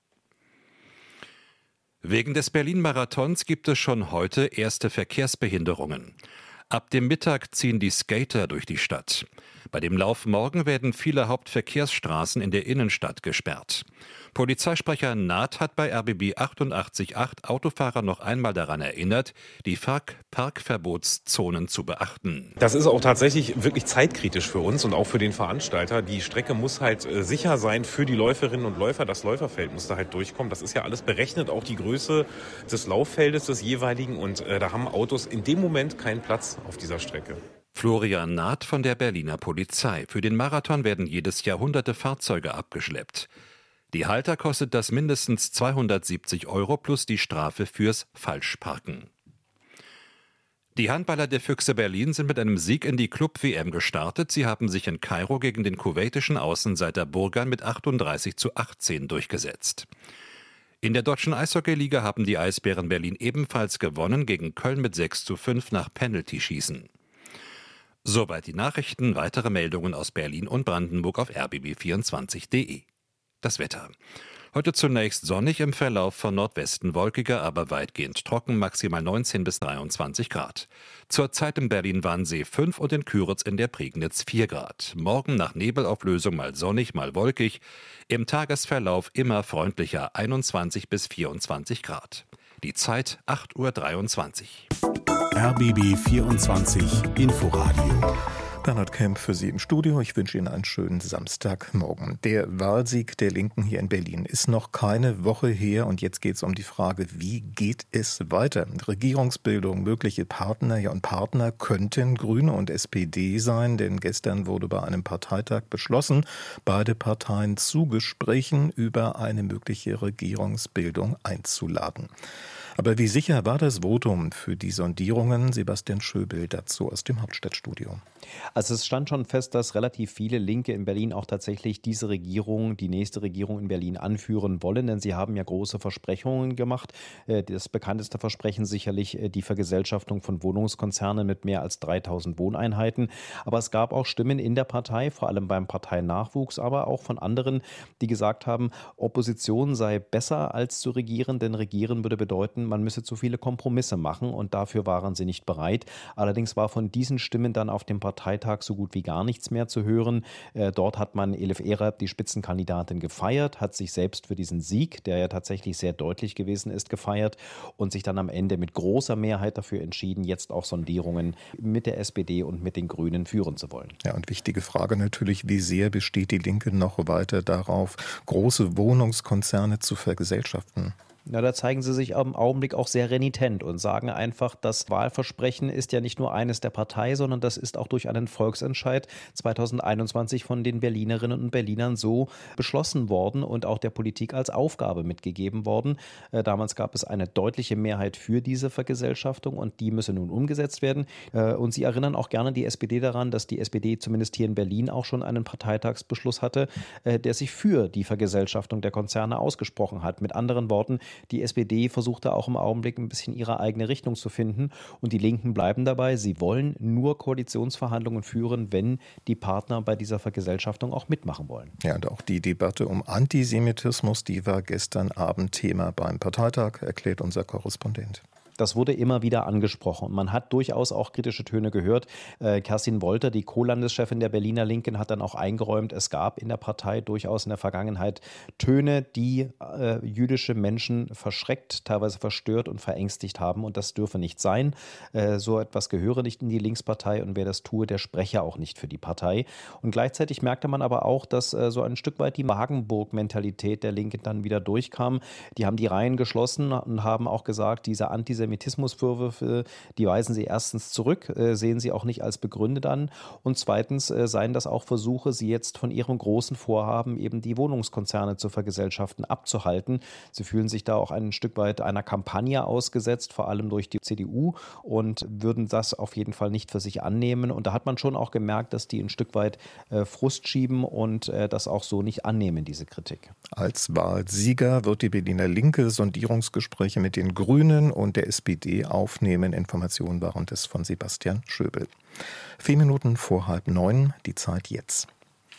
Wegen des Berlin-Marathons gibt es schon heute erste Verkehrsbehinderungen. Ab dem Mittag ziehen die Skater durch die Stadt. Bei dem Lauf morgen werden viele Hauptverkehrsstraßen in der Innenstadt gesperrt. Polizeisprecher Naht hat bei R B B achtundachtzig Komma acht Autofahrer noch einmal daran erinnert, die Parkverbotszonen zu beachten. Das ist auch tatsächlich wirklich zeitkritisch für uns und auch für den Veranstalter. Die Strecke muss halt äh, sicher sein für die Läuferinnen und Läufer. Das Läuferfeld muss da halt durchkommen. Das ist ja alles berechnet, auch die Größe des Lauffeldes des jeweiligen. Und äh, da haben Autos in dem Moment keinen Platz auf dieser Strecke. Florian Naht von der Berliner Polizei. Für den Marathon werden jedes Jahr hunderte Fahrzeuge abgeschleppt. Die Halter kostet das mindestens zweihundertsiebzig Euro plus die Strafe fürs Falschparken. Die Handballer der Füchse Berlin sind mit einem Sieg in die Club-W M gestartet. Sie haben sich in Kairo gegen den kuwaitischen Außenseiter Burgan mit achtunddreißig zu achtzehn durchgesetzt. In der deutschen Eishockeyliga haben die Eisbären Berlin ebenfalls gewonnen, gegen Köln mit sechs zu fünf nach Penalty-Schießen. Soweit die Nachrichten. Weitere Meldungen aus Berlin und Brandenburg auf r b b vierundzwanzig punkt d e. Das Wetter. Heute zunächst sonnig, im Verlauf von Nordwesten wolkiger, aber weitgehend trocken, maximal neunzehn bis dreiundzwanzig Grad. Zurzeit in Berlin-Wannsee fünf und in Küritz in der Prignitz vier Grad. Morgen nach Nebelauflösung mal sonnig, mal wolkig. Im Tagesverlauf immer freundlicher, einundzwanzig bis vierundzwanzig Grad. Die Zeit acht Uhr dreiundzwanzig. R B B vierundzwanzig Inforadio. Bernhard Kemp für Sie im Studio. Ich wünsche Ihnen einen schönen Samstagmorgen. Der Wahlsieg der Linken hier in Berlin ist noch keine Woche her und jetzt geht es um die Frage, wie geht es weiter? Regierungsbildung, mögliche Partner ja und Partner könnten Grüne und S P D sein, denn gestern wurde bei einem Parteitag beschlossen, beide Parteien zu Gesprächen über eine mögliche Regierungsbildung einzuladen. Aber wie sicher war das Votum für die Sondierungen? Sebastian Schöbel dazu aus dem Hauptstadtstudio. Also es stand schon fest, dass relativ viele Linke in Berlin auch tatsächlich diese Regierung, die nächste Regierung in Berlin anführen wollen, denn sie haben ja große Versprechungen gemacht. Das bekannteste Versprechen sicherlich die Vergesellschaftung von Wohnungskonzernen mit mehr als dreitausend Wohneinheiten. Aber es gab auch Stimmen in der Partei, vor allem beim Parteinachwuchs, aber auch von anderen, die gesagt haben, Opposition sei besser als zu regieren, denn regieren würde bedeuten, man müsse zu viele Kompromisse machen und dafür waren sie nicht bereit. Allerdings war von diesen Stimmen dann auf dem Parteitag so gut wie gar nichts mehr zu hören. Äh, dort hat man Elif Eralp, die Spitzenkandidatin, gefeiert, hat sich selbst für diesen Sieg, der ja tatsächlich sehr deutlich gewesen ist, gefeiert und sich dann am Ende mit großer Mehrheit dafür entschieden, jetzt auch Sondierungen mit der S P D und mit den Grünen führen zu wollen. Ja, und wichtige Frage natürlich, wie sehr besteht die Linke noch weiter darauf, große Wohnungskonzerne zu vergesellschaften? Na, da zeigen sie sich im Augenblick auch sehr renitent und sagen einfach, das Wahlversprechen ist ja nicht nur eines der Partei, sondern das ist auch durch einen Volksentscheid zweitausendeinundzwanzig von den Berlinerinnen und Berlinern so beschlossen worden und auch der Politik als Aufgabe mitgegeben worden. Äh, damals gab es eine deutliche Mehrheit für diese Vergesellschaftung und die müsse nun umgesetzt werden. Äh, und sie erinnern auch gerne die S P D daran, dass die S P D zumindest hier in Berlin auch schon einen Parteitagsbeschluss hatte, äh, der sich für die Vergesellschaftung der Konzerne ausgesprochen hat. Mit anderen Worten, die S P D versucht da auch im Augenblick ein bisschen ihre eigene Richtung zu finden und die Linken bleiben dabei. Sie wollen nur Koalitionsverhandlungen führen, wenn die Partner bei dieser Vergesellschaftung auch mitmachen wollen. Ja, und auch die Debatte um Antisemitismus, die war gestern Abend Thema beim Parteitag, erklärt unser Korrespondent. Das wurde immer wieder angesprochen. Man hat durchaus auch kritische Töne gehört. Äh, Kerstin Wolter, die Co-Landeschefin der Berliner Linken, hat dann auch eingeräumt, es gab in der Partei durchaus in der Vergangenheit Töne, die äh, jüdische Menschen verschreckt, teilweise verstört und verängstigt haben. Und das dürfe nicht sein. Äh, so etwas gehöre nicht in die Linkspartei und wer das tue, der spreche auch nicht für die Partei. Und gleichzeitig merkte man aber auch, dass äh, so ein Stück weit die Wagenburg-Mentalität der Linken dann wieder durchkam. Die haben die Reihen geschlossen und haben auch gesagt, diese Antisemitismus Antisemitismusvorwürfe, die weisen sie erstens zurück, äh, sehen sie auch nicht als begründet an und zweitens äh, seien das auch Versuche, sie jetzt von ihrem großen Vorhaben, eben die Wohnungskonzerne zu vergesellschaften, abzuhalten. Sie fühlen sich da auch ein Stück weit einer Kampagne ausgesetzt, vor allem durch die C D U und würden das auf jeden Fall nicht für sich annehmen und da hat man schon auch gemerkt, dass die ein Stück weit äh, Frust schieben und äh, das auch so nicht annehmen, diese Kritik. Als Wahlsieger wird die Berliner Linke Sondierungsgespräche mit den Grünen und der S P D aufnehmen. Informationen waren das von Sebastian Schöbel. Vier Minuten vor halb neun, die Zeit jetzt.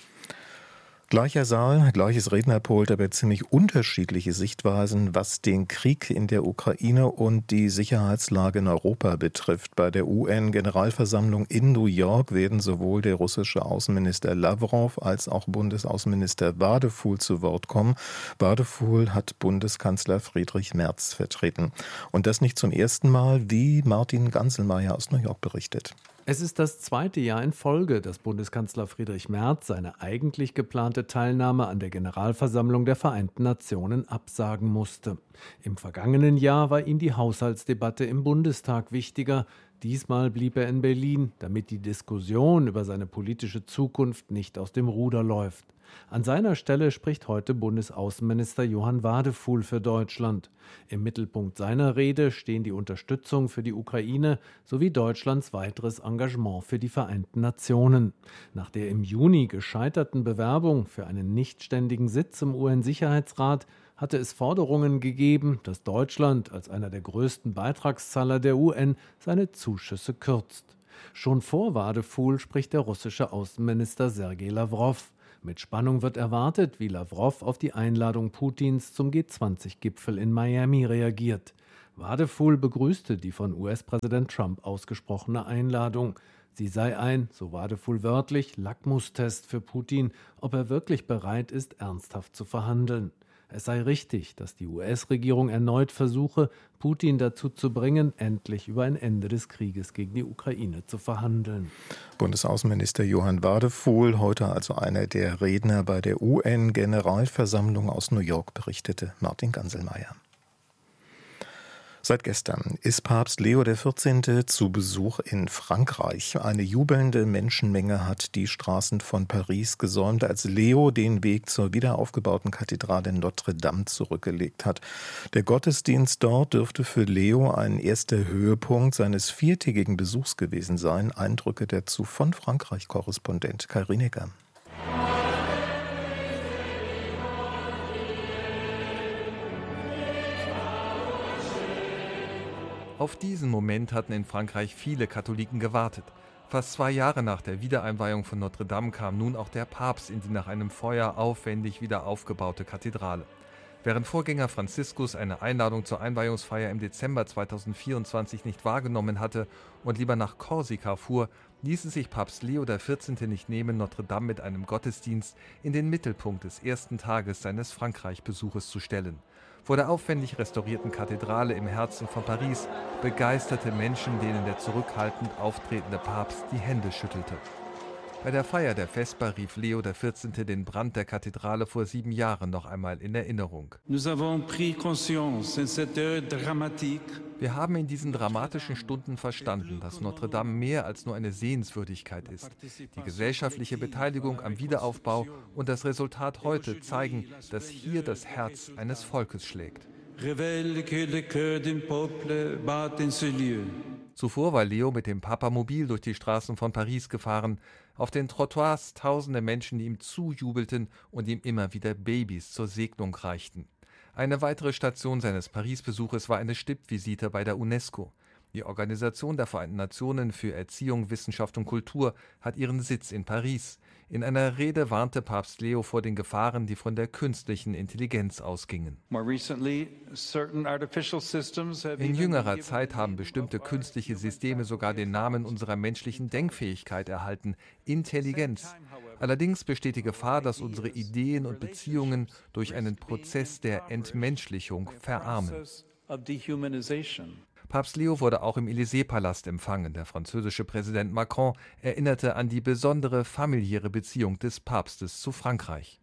Gleicher Saal, gleiches Rednerpult, aber ziemlich unterschiedliche Sichtweisen, was den Krieg in der Ukraine und die Sicherheitslage in Europa betrifft. Bei der U N-Generalversammlung in New York werden sowohl der russische Außenminister Lavrov als auch Bundesaußenminister Wadefuhl zu Wort kommen. Wadefuhl hat Bundeskanzler Friedrich Merz vertreten. Und das nicht zum ersten Mal, wie Martin Ganselmeier aus New York berichtet. Es ist das zweite Jahr in Folge, dass Bundeskanzler Friedrich Merz seine eigentlich geplante Teilnahme an der Generalversammlung der Vereinten Nationen absagen musste. Im vergangenen Jahr war ihm die Haushaltsdebatte im Bundestag wichtiger. Diesmal blieb er in Berlin, damit die Diskussion über seine politische Zukunft nicht aus dem Ruder läuft. An seiner Stelle spricht heute Bundesaußenminister Johann Wadefuhl für Deutschland. Im Mittelpunkt seiner Rede stehen die Unterstützung für die Ukraine sowie Deutschlands weiteres Engagement für die Vereinten Nationen. Nach der im Juni gescheiterten Bewerbung für einen nichtständigen Sitz im U N-Sicherheitsrat hatte es Forderungen gegeben, dass Deutschland als einer der größten Beitragszahler der U N seine Zuschüsse kürzt. Schon vor Wadephul spricht der russische Außenminister Sergei Lawrow. Mit Spannung wird erwartet, wie Lawrow auf die Einladung Putins zum G zwanzig Gipfel in Miami reagiert. Wadephul begrüßte die von U S-Präsident Trump ausgesprochene Einladung. Sie sei ein, so Wadephul wörtlich, Lackmustest für Putin, ob er wirklich bereit ist, ernsthaft zu verhandeln. Es sei richtig, dass die U S-Regierung erneut versuche, Putin dazu zu bringen, endlich über ein Ende des Krieges gegen die Ukraine zu verhandeln. Bundesaußenminister Johann Wadephul, heute also einer der Redner bei der U N-Generalversammlung aus New York, berichtete Martin Ganselmeier. Seit gestern ist Papst Leo der vierzehnte zu Besuch in Frankreich. Eine jubelnde Menschenmenge hat die Straßen von Paris gesäumt, als Leo den Weg zur wiederaufgebauten Kathedrale Notre Dame zurückgelegt hat. Der Gottesdienst dort dürfte für Leo ein erster Höhepunkt seines viertägigen Besuchs gewesen sein. Eindrücke dazu von Frankreich-Korrespondent Kai Rinecker. Auf diesen Moment hatten in Frankreich viele Katholiken gewartet. Fast zwei Jahre nach der Wiedereinweihung von Notre Dame kam nun auch der Papst in die nach einem Feuer aufwendig wieder aufgebaute Kathedrale. Während Vorgänger Franziskus eine Einladung zur Einweihungsfeier im Dezember zweitausendvierundzwanzig nicht wahrgenommen hatte und lieber nach Korsika fuhr, ließ es sich Papst Leo der vierzehnte nicht nehmen, Notre Dame mit einem Gottesdienst in den Mittelpunkt des ersten Tages seines Frankreich-Besuches zu stellen. Vor der aufwendig restaurierten Kathedrale im Herzen von Paris begeisterte Menschen, denen der zurückhaltend auftretende Papst die Hände schüttelte. Bei der Feier der Vesper rief Leo der vierzehnte den Brand der Kathedrale vor sieben Jahren noch einmal in Erinnerung. Wir haben in diesen dramatischen Stunden verstanden, dass Notre Dame mehr als nur eine Sehenswürdigkeit ist. Die gesellschaftliche Beteiligung am Wiederaufbau und das Resultat heute zeigen, dass hier das Herz eines Volkes schlägt. Zuvor war Leo mit dem Papamobil durch die Straßen von Paris gefahren. Auf den Trottoirs tausende Menschen, die ihm zujubelten und ihm immer wieder Babys zur Segnung reichten. Eine weitere Station seines Paris-Besuches war eine Stippvisite bei der UNESCO. Die Organisation der Vereinten Nationen für Erziehung, Wissenschaft und Kultur hat ihren Sitz in Paris. In einer Rede warnte Papst Leo vor den Gefahren, die von der künstlichen Intelligenz ausgingen. In jüngerer Zeit haben bestimmte künstliche Systeme sogar den Namen unserer menschlichen Denkfähigkeit erhalten: Intelligenz. Allerdings besteht die Gefahr, dass unsere Ideen und Beziehungen durch einen Prozess der Entmenschlichung verarmen. Papst Leo wurde auch im Élysée-Palast empfangen. Der französische Präsident Macron erinnerte an die besondere familiäre Beziehung des Papstes zu Frankreich.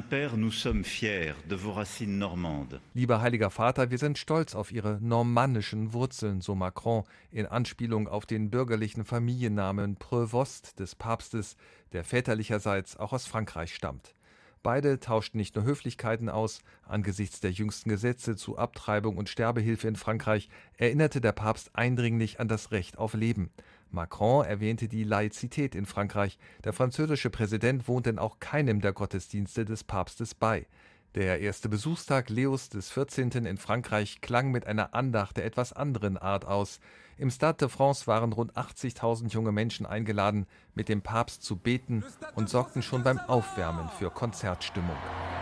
Lieber Heiliger Vater, wir sind stolz auf Ihre normannischen Wurzeln, so Macron, in Anspielung auf den bürgerlichen Familiennamen Prévost des Papstes, der väterlicherseits auch aus Frankreich stammt. Beide tauschten nicht nur Höflichkeiten aus. Angesichts der jüngsten Gesetze zu Abtreibung und Sterbehilfe in Frankreich erinnerte der Papst eindringlich an das Recht auf Leben. Macron erwähnte die Laizität in Frankreich. Der französische Präsident wohnt denn auch keinem der Gottesdienste des Papstes bei. Der erste Besuchstag Leos des vierzehnten in Frankreich klang mit einer Andacht der etwas anderen Art aus. Im Stade de France waren rund achtzigtausend junge Menschen eingeladen, mit dem Papst zu beten und sorgten schon beim Aufwärmen für Konzertstimmung.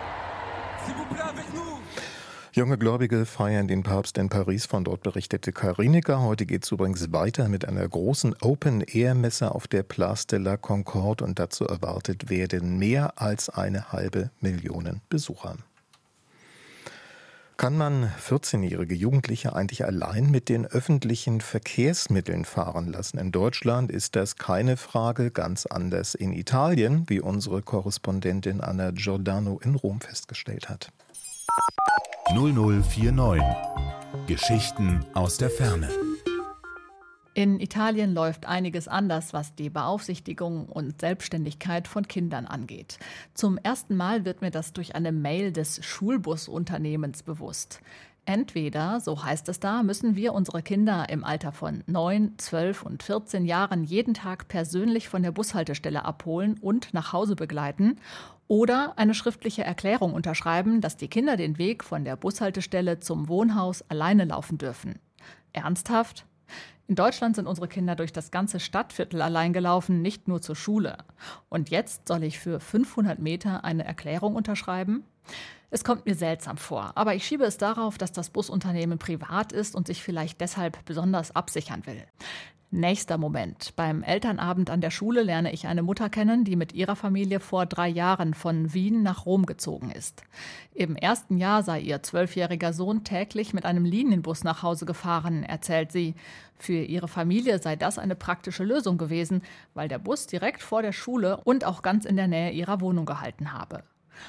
Junge Gläubige feiern den Papst in Paris, von dort berichtete Kai Rinecker. Heute geht es übrigens weiter mit einer großen Open-Air-Messe auf der Place de la Concorde und dazu erwartet werden mehr als eine halbe Million Besucher. Kann man vierzehnjährige Jugendliche eigentlich allein mit den öffentlichen Verkehrsmitteln fahren lassen? In Deutschland ist das keine Frage, ganz anders in Italien, wie unsere Korrespondentin Anna Giordano in Rom festgestellt hat. null null vier neun. Geschichten aus der Ferne. In Italien läuft einiges anders, was die Beaufsichtigung und Selbstständigkeit von Kindern angeht. Zum ersten Mal wird mir das durch eine Mail des Schulbusunternehmens bewusst. Entweder, so heißt es da, müssen wir unsere Kinder im Alter von neun, zwölf und vierzehn Jahren jeden Tag persönlich von der Bushaltestelle abholen und nach Hause begleiten. Oder eine schriftliche Erklärung unterschreiben, dass die Kinder den Weg von der Bushaltestelle zum Wohnhaus alleine laufen dürfen. Ernsthaft? In Deutschland sind unsere Kinder durch das ganze Stadtviertel allein gelaufen, nicht nur zur Schule. Und jetzt soll ich für fünfhundert Meter eine Erklärung unterschreiben? Es kommt mir seltsam vor, aber ich schiebe es darauf, dass das Busunternehmen privat ist und sich vielleicht deshalb besonders absichern will. Nächster Moment. Beim Elternabend an der Schule lerne ich eine Mutter kennen, die mit ihrer Familie vor drei Jahren von Wien nach Rom gezogen ist. Im ersten Jahr sei ihr zwölfjähriger Sohn täglich mit einem Linienbus nach Hause gefahren, erzählt sie. Für ihre Familie sei das eine praktische Lösung gewesen, weil der Bus direkt vor der Schule und auch ganz in der Nähe ihrer Wohnung gehalten habe.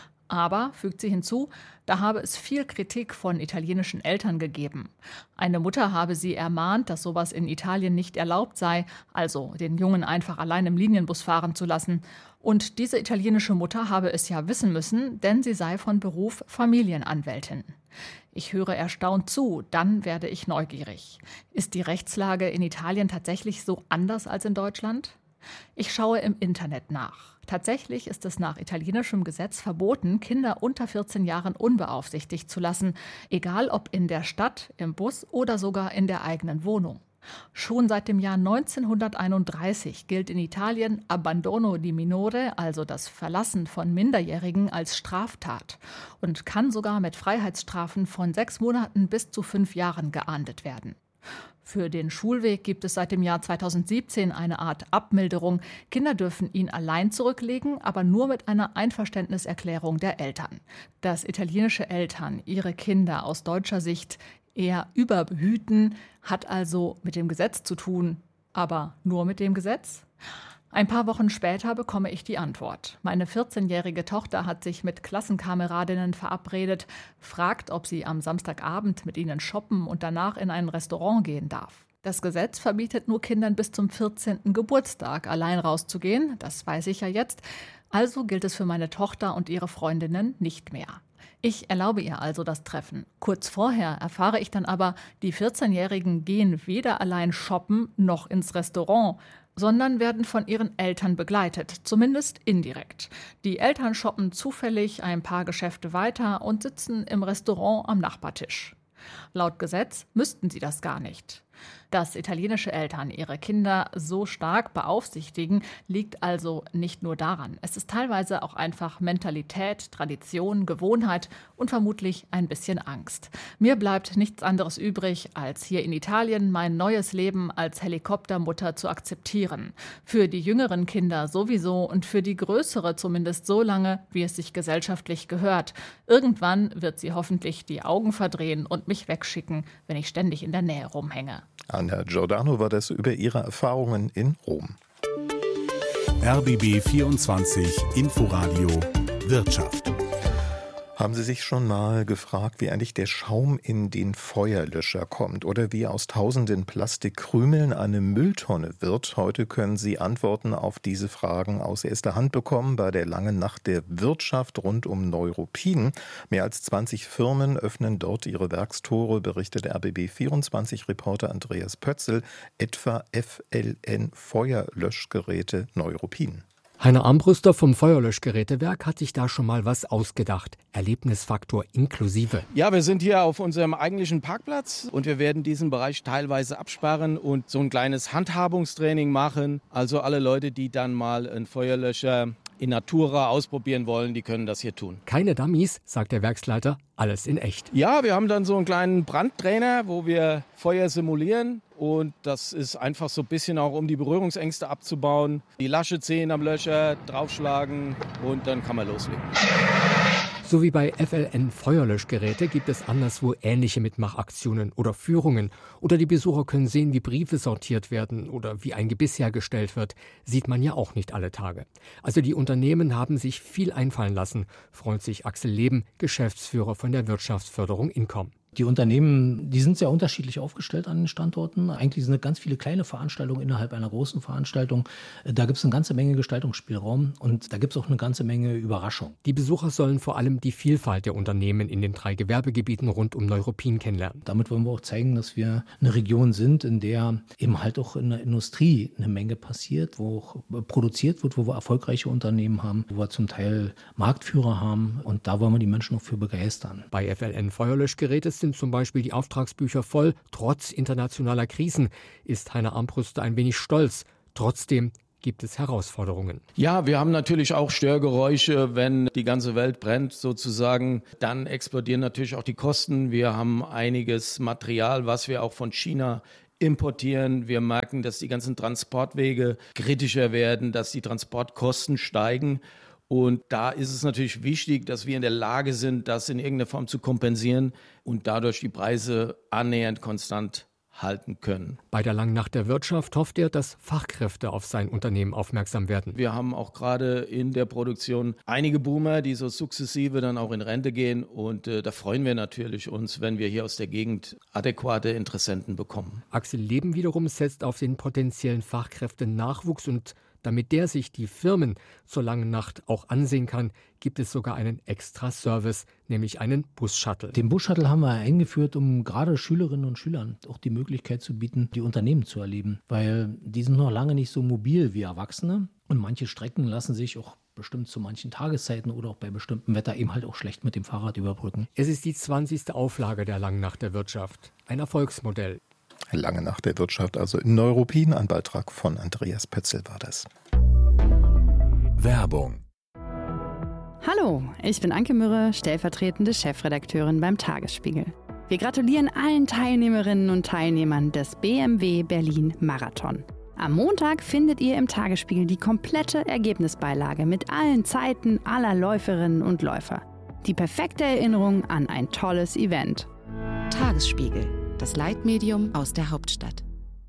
Aber, fügt sie hinzu, da habe es viel Kritik von italienischen Eltern gegeben. Eine Mutter habe sie ermahnt, dass sowas in Italien nicht erlaubt sei, also den Jungen einfach allein im Linienbus fahren zu lassen. Und diese italienische Mutter habe es ja wissen müssen, denn sie sei von Beruf Familienanwältin. Ich höre erstaunt zu, dann werde ich neugierig. Ist die Rechtslage in Italien tatsächlich so anders als in Deutschland? Ich schaue im Internet nach. Tatsächlich ist es nach italienischem Gesetz verboten, Kinder unter vierzehn Jahren unbeaufsichtigt zu lassen, egal ob in der Stadt, im Bus oder sogar in der eigenen Wohnung. Schon seit dem Jahr neunzehnhunderteinunddreißig gilt in Italien Abbandono di minore, also das Verlassen von Minderjährigen, als Straftat und kann sogar mit Freiheitsstrafen von sechs Monaten bis zu fünf Jahren geahndet werden. Für den Schulweg gibt es seit dem Jahr zweitausendsiebzehn eine Art Abmilderung. Kinder dürfen ihn allein zurücklegen, aber nur mit einer Einverständniserklärung der Eltern. Dass italienische Eltern ihre Kinder aus deutscher Sicht eher überbehüten, hat also mit dem Gesetz zu tun. Aber nur mit dem Gesetz? Ein paar Wochen später bekomme ich die Antwort. Meine vierzehnjährige Tochter hat sich mit Klassenkameradinnen verabredet, fragt, ob sie am Samstagabend mit ihnen shoppen und danach in ein Restaurant gehen darf. Das Gesetz verbietet nur Kindern bis zum vierzehnten Geburtstag allein rauszugehen, das weiß ich ja jetzt. Also gilt es für meine Tochter und ihre Freundinnen nicht mehr. Ich erlaube ihr also das Treffen. Kurz vorher erfahre ich dann aber, die vierzehnjährigen gehen weder allein shoppen noch ins Restaurant, sondern werden von ihren Eltern begleitet, zumindest indirekt. Die Eltern shoppen zufällig ein paar Geschäfte weiter und sitzen im Restaurant am Nachbartisch. Laut Gesetz müssten sie das gar nicht. Dass italienische Eltern ihre Kinder so stark beaufsichtigen, liegt also nicht nur daran. Es ist teilweise auch einfach Mentalität, Tradition, Gewohnheit und vermutlich ein bisschen Angst. Mir bleibt nichts anderes übrig, als hier in Italien mein neues Leben als Helikoptermutter zu akzeptieren. Für die jüngeren Kinder sowieso und für die größere zumindest so lange, wie es sich gesellschaftlich gehört. Irgendwann wird sie hoffentlich die Augen verdrehen und mich wegschicken, wenn ich ständig in der Nähe rumhänge. Anna Giordano war das über ihre Erfahrungen in Rom. R B B vierundzwanzig Inforadio Wirtschaft. Haben Sie sich schon mal gefragt, wie eigentlich der Schaum in den Feuerlöscher kommt oder wie aus tausenden Plastikkrümeln eine Mülltonne wird? Heute können Sie Antworten auf diese Fragen aus erster Hand bekommen bei der langen Nacht der Wirtschaft rund um Neuruppin. Mehr als zwanzig Firmen öffnen dort ihre Werkstore, berichtet R B B vierundzwanzig-Reporter Andreas Pötzl, etwa F L N Feuerlöschgeräte Neuruppin. Heiner Armbruster vom Feuerlöschgerätewerk hat sich da schon mal was ausgedacht. Erlebnisfaktor inklusive. Ja, wir sind hier auf unserem eigentlichen Parkplatz und wir werden diesen Bereich teilweise absperren und so ein kleines Handhabungstraining machen. Also alle Leute, die dann mal einen Feuerlöscher in Natura ausprobieren wollen, die können das hier tun. Keine Dummies, sagt der Werksleiter, alles in echt. Ja, wir haben dann so einen kleinen Brandtrainer, wo wir Feuer simulieren. Und das ist einfach so ein bisschen auch, um die Berührungsängste abzubauen. Die Lasche ziehen am Löscher, draufschlagen und dann kann man loslegen. So wie bei F L N Feuerlöschgeräte gibt es anderswo ähnliche Mitmachaktionen oder Führungen. Oder die Besucher können sehen, wie Briefe sortiert werden oder wie ein Gebiss hergestellt wird. Sieht man ja auch nicht alle Tage. Also die Unternehmen haben sich viel einfallen lassen, freut sich Axel Leben, Geschäftsführer von der Wirtschaftsförderung Incom. Die Unternehmen, die sind sehr unterschiedlich aufgestellt an den Standorten. Eigentlich sind es ganz viele kleine Veranstaltungen innerhalb einer großen Veranstaltung. Da gibt es eine ganze Menge Gestaltungsspielraum und da gibt es auch eine ganze Menge Überraschung. Die Besucher sollen vor allem die Vielfalt der Unternehmen in den drei Gewerbegebieten rund um Neuruppin kennenlernen. Damit wollen wir auch zeigen, dass wir eine Region sind, in der eben halt auch in der Industrie eine Menge passiert, wo auch produziert wird, wo wir erfolgreiche Unternehmen haben, wo wir zum Teil Marktführer haben und da wollen wir die Menschen auch für begeistern. Bei F L N Feuerlöschgeräte sind zum Beispiel die Auftragsbücher voll. Trotz internationaler Krisen ist Heiner Armbrüster ein wenig stolz. Trotzdem gibt es Herausforderungen. Ja, wir haben natürlich auch Störgeräusche, wenn die ganze Welt brennt sozusagen. Dann explodieren natürlich auch die Kosten. Wir haben einiges Material, was wir auch von China importieren. Wir merken, dass die ganzen Transportwege kritischer werden, dass die Transportkosten steigen. Und da ist es natürlich wichtig, dass wir in der Lage sind, das in irgendeiner Form zu kompensieren und dadurch die Preise annähernd konstant halten können. Bei der Langnacht der Wirtschaft hofft er, dass Fachkräfte auf sein Unternehmen aufmerksam werden. Wir haben auch gerade in der Produktion einige Boomer, die so sukzessive dann auch in Rente gehen. Und äh, da freuen wir natürlich uns, wenn wir hier aus der Gegend adäquate Interessenten bekommen. Axel Leben wiederum setzt auf den potenziellen Fachkräftenachwuchs und damit der sich die Firmen zur langen Nacht auch ansehen kann, gibt es sogar einen Extra-Service, nämlich einen Bus-Shuttle. Den Bus-Shuttle haben wir eingeführt, um gerade Schülerinnen und Schülern auch die Möglichkeit zu bieten, die Unternehmen zu erleben. Weil die sind noch lange nicht so mobil wie Erwachsene. Und manche Strecken lassen sich auch bestimmt zu manchen Tageszeiten oder auch bei bestimmtem Wetter eben halt auch schlecht mit dem Fahrrad überbrücken. Es ist die zwanzigste Auflage der Langen Nacht der Wirtschaft. Ein Erfolgsmodell. Lange Nacht der Wirtschaft, also in Neuruppin. Ein Beitrag von Andreas Pötzl war das. Werbung. Hallo, ich bin Anke Mürre, stellvertretende Chefredakteurin beim Tagesspiegel. Wir gratulieren allen Teilnehmerinnen und Teilnehmern des B M W Berlin Marathon. Am Montag findet ihr im Tagesspiegel die komplette Ergebnisbeilage mit allen Zeiten aller Läuferinnen und Läufer. Die perfekte Erinnerung an ein tolles Event. Tagesspiegel, das Leitmedium aus der Hauptstadt.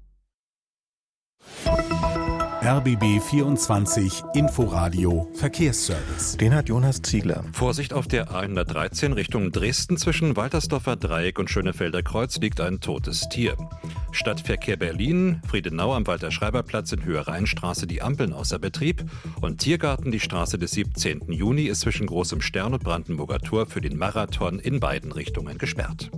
R B B vierundzwanzig Inforadio Verkehrsservice. Den hat Jonas Ziegler. Vorsicht auf der A hundertdreizehn Richtung Dresden zwischen Waltersdorfer Dreieck und Schönefelder Kreuz liegt ein totes Tier. Stadtverkehr Berlin, Friedenau am Walter-Schreiber-Platz in Höhe Rheinstraße die Ampeln außer Betrieb und Tiergarten die Straße des siebzehnten Juni ist zwischen Großem Stern und Brandenburger Tor für den Marathon in beiden Richtungen gesperrt.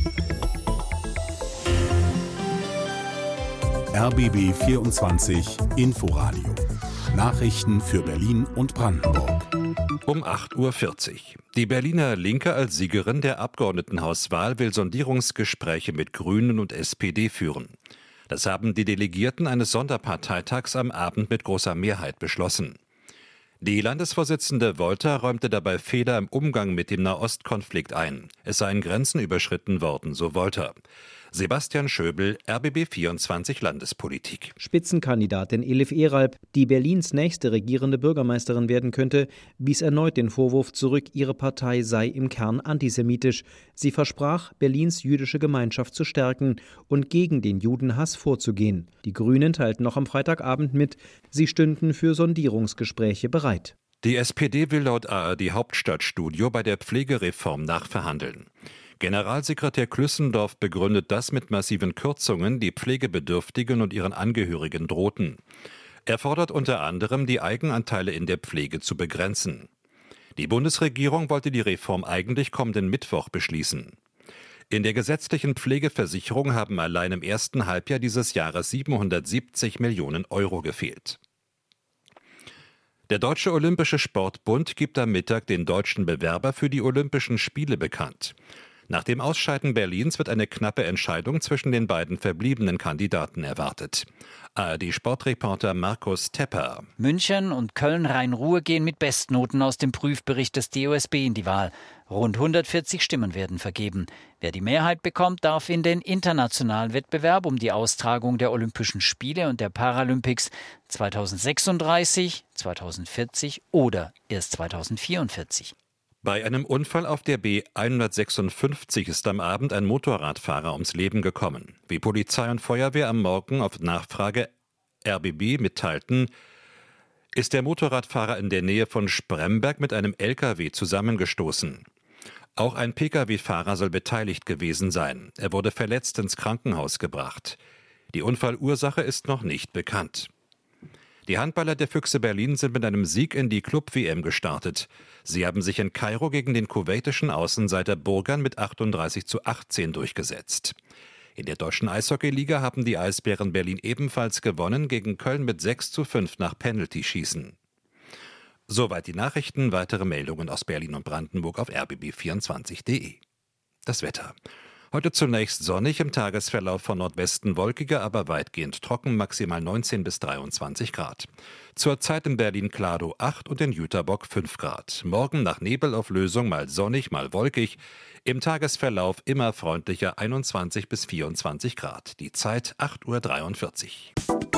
R B B vierundzwanzig Inforadio. Nachrichten für Berlin und Brandenburg. Um acht Uhr vierzig. Die Berliner Linke als Siegerin der Abgeordnetenhauswahl will Sondierungsgespräche mit Grünen und S P D führen. Das haben die Delegierten eines Sonderparteitags am Abend mit großer Mehrheit beschlossen. Die Landesvorsitzende Wolter räumte dabei Fehler im Umgang mit dem Nahostkonflikt ein. Es seien Grenzen überschritten worden, so Wolter. Sebastian Schöbel, R B B vierundzwanzig Landespolitik. Spitzenkandidatin Elif Eralp, die Berlins nächste regierende Bürgermeisterin werden könnte, wies erneut den Vorwurf zurück, ihre Partei sei im Kern antisemitisch. Sie versprach, Berlins jüdische Gemeinschaft zu stärken und gegen den Judenhass vorzugehen. Die Grünen teilten noch am Freitagabend mit, sie stünden für Sondierungsgespräche bereit. Die S P D will laut A R D Hauptstadtstudio bei der Pflegereform nachverhandeln. Generalsekretär Klüssendorf begründet das mit massiven Kürzungen, die Pflegebedürftigen und ihren Angehörigen drohten. Er fordert unter anderem, die Eigenanteile in der Pflege zu begrenzen. Die Bundesregierung wollte die Reform eigentlich kommenden Mittwoch beschließen. In der gesetzlichen Pflegeversicherung haben allein im ersten Halbjahr dieses Jahres siebenhundertsiebzig Millionen Euro gefehlt. Der Deutsche Olympische Sportbund gibt am Mittag den deutschen Bewerber für die Olympischen Spiele bekannt. Nach dem Ausscheiden Berlins wird eine knappe Entscheidung zwischen den beiden verbliebenen Kandidaten erwartet. A R D-Sportreporter Markus Tepper. München und Köln-Rhein-Ruhr gehen mit Bestnoten aus dem Prüfbericht des D O S B in die Wahl. Rund hundertvierzig Stimmen werden vergeben. Wer die Mehrheit bekommt, darf in den internationalen Wettbewerb um die Austragung der Olympischen Spiele und der Paralympics zweitausendsechsunddreißig, zweitausendvierzig oder erst zweitausendvierundvierzig. Bei einem Unfall auf der B hundertsechsundfünfzig ist am Abend ein Motorradfahrer ums Leben gekommen. Wie Polizei und Feuerwehr am Morgen auf Nachfrage R B B mitteilten, ist der Motorradfahrer in der Nähe von Spremberg mit einem L K W zusammengestoßen. Auch ein Pkw-Fahrer soll beteiligt gewesen sein. Er wurde verletzt ins Krankenhaus gebracht. Die Unfallursache ist noch nicht bekannt. Die Handballer der Füchse Berlin sind mit einem Sieg in die Club-W M gestartet. Sie haben sich in Kairo gegen den kuwaitischen Außenseiter Burgan mit achtunddreißig zu achtzehn durchgesetzt. In der deutschen Eishockeyliga haben die Eisbären Berlin ebenfalls gewonnen gegen Köln mit sechs zu fünf nach Penalty-Schießen. Soweit die Nachrichten. Weitere Meldungen aus Berlin und Brandenburg auf r b b vierundzwanzig punkt d e. Das Wetter. Heute zunächst sonnig, im Tagesverlauf von Nordwesten wolkiger, aber weitgehend trocken, maximal neunzehn bis dreiundzwanzig Grad. Zurzeit in Berlin-Kladow acht und in Jüterbock fünf Grad. Morgen nach Nebelauflösung mal sonnig, mal wolkig. Im Tagesverlauf immer freundlicher einundzwanzig bis vierundzwanzig Grad. Die Zeit acht Uhr dreiundvierzig.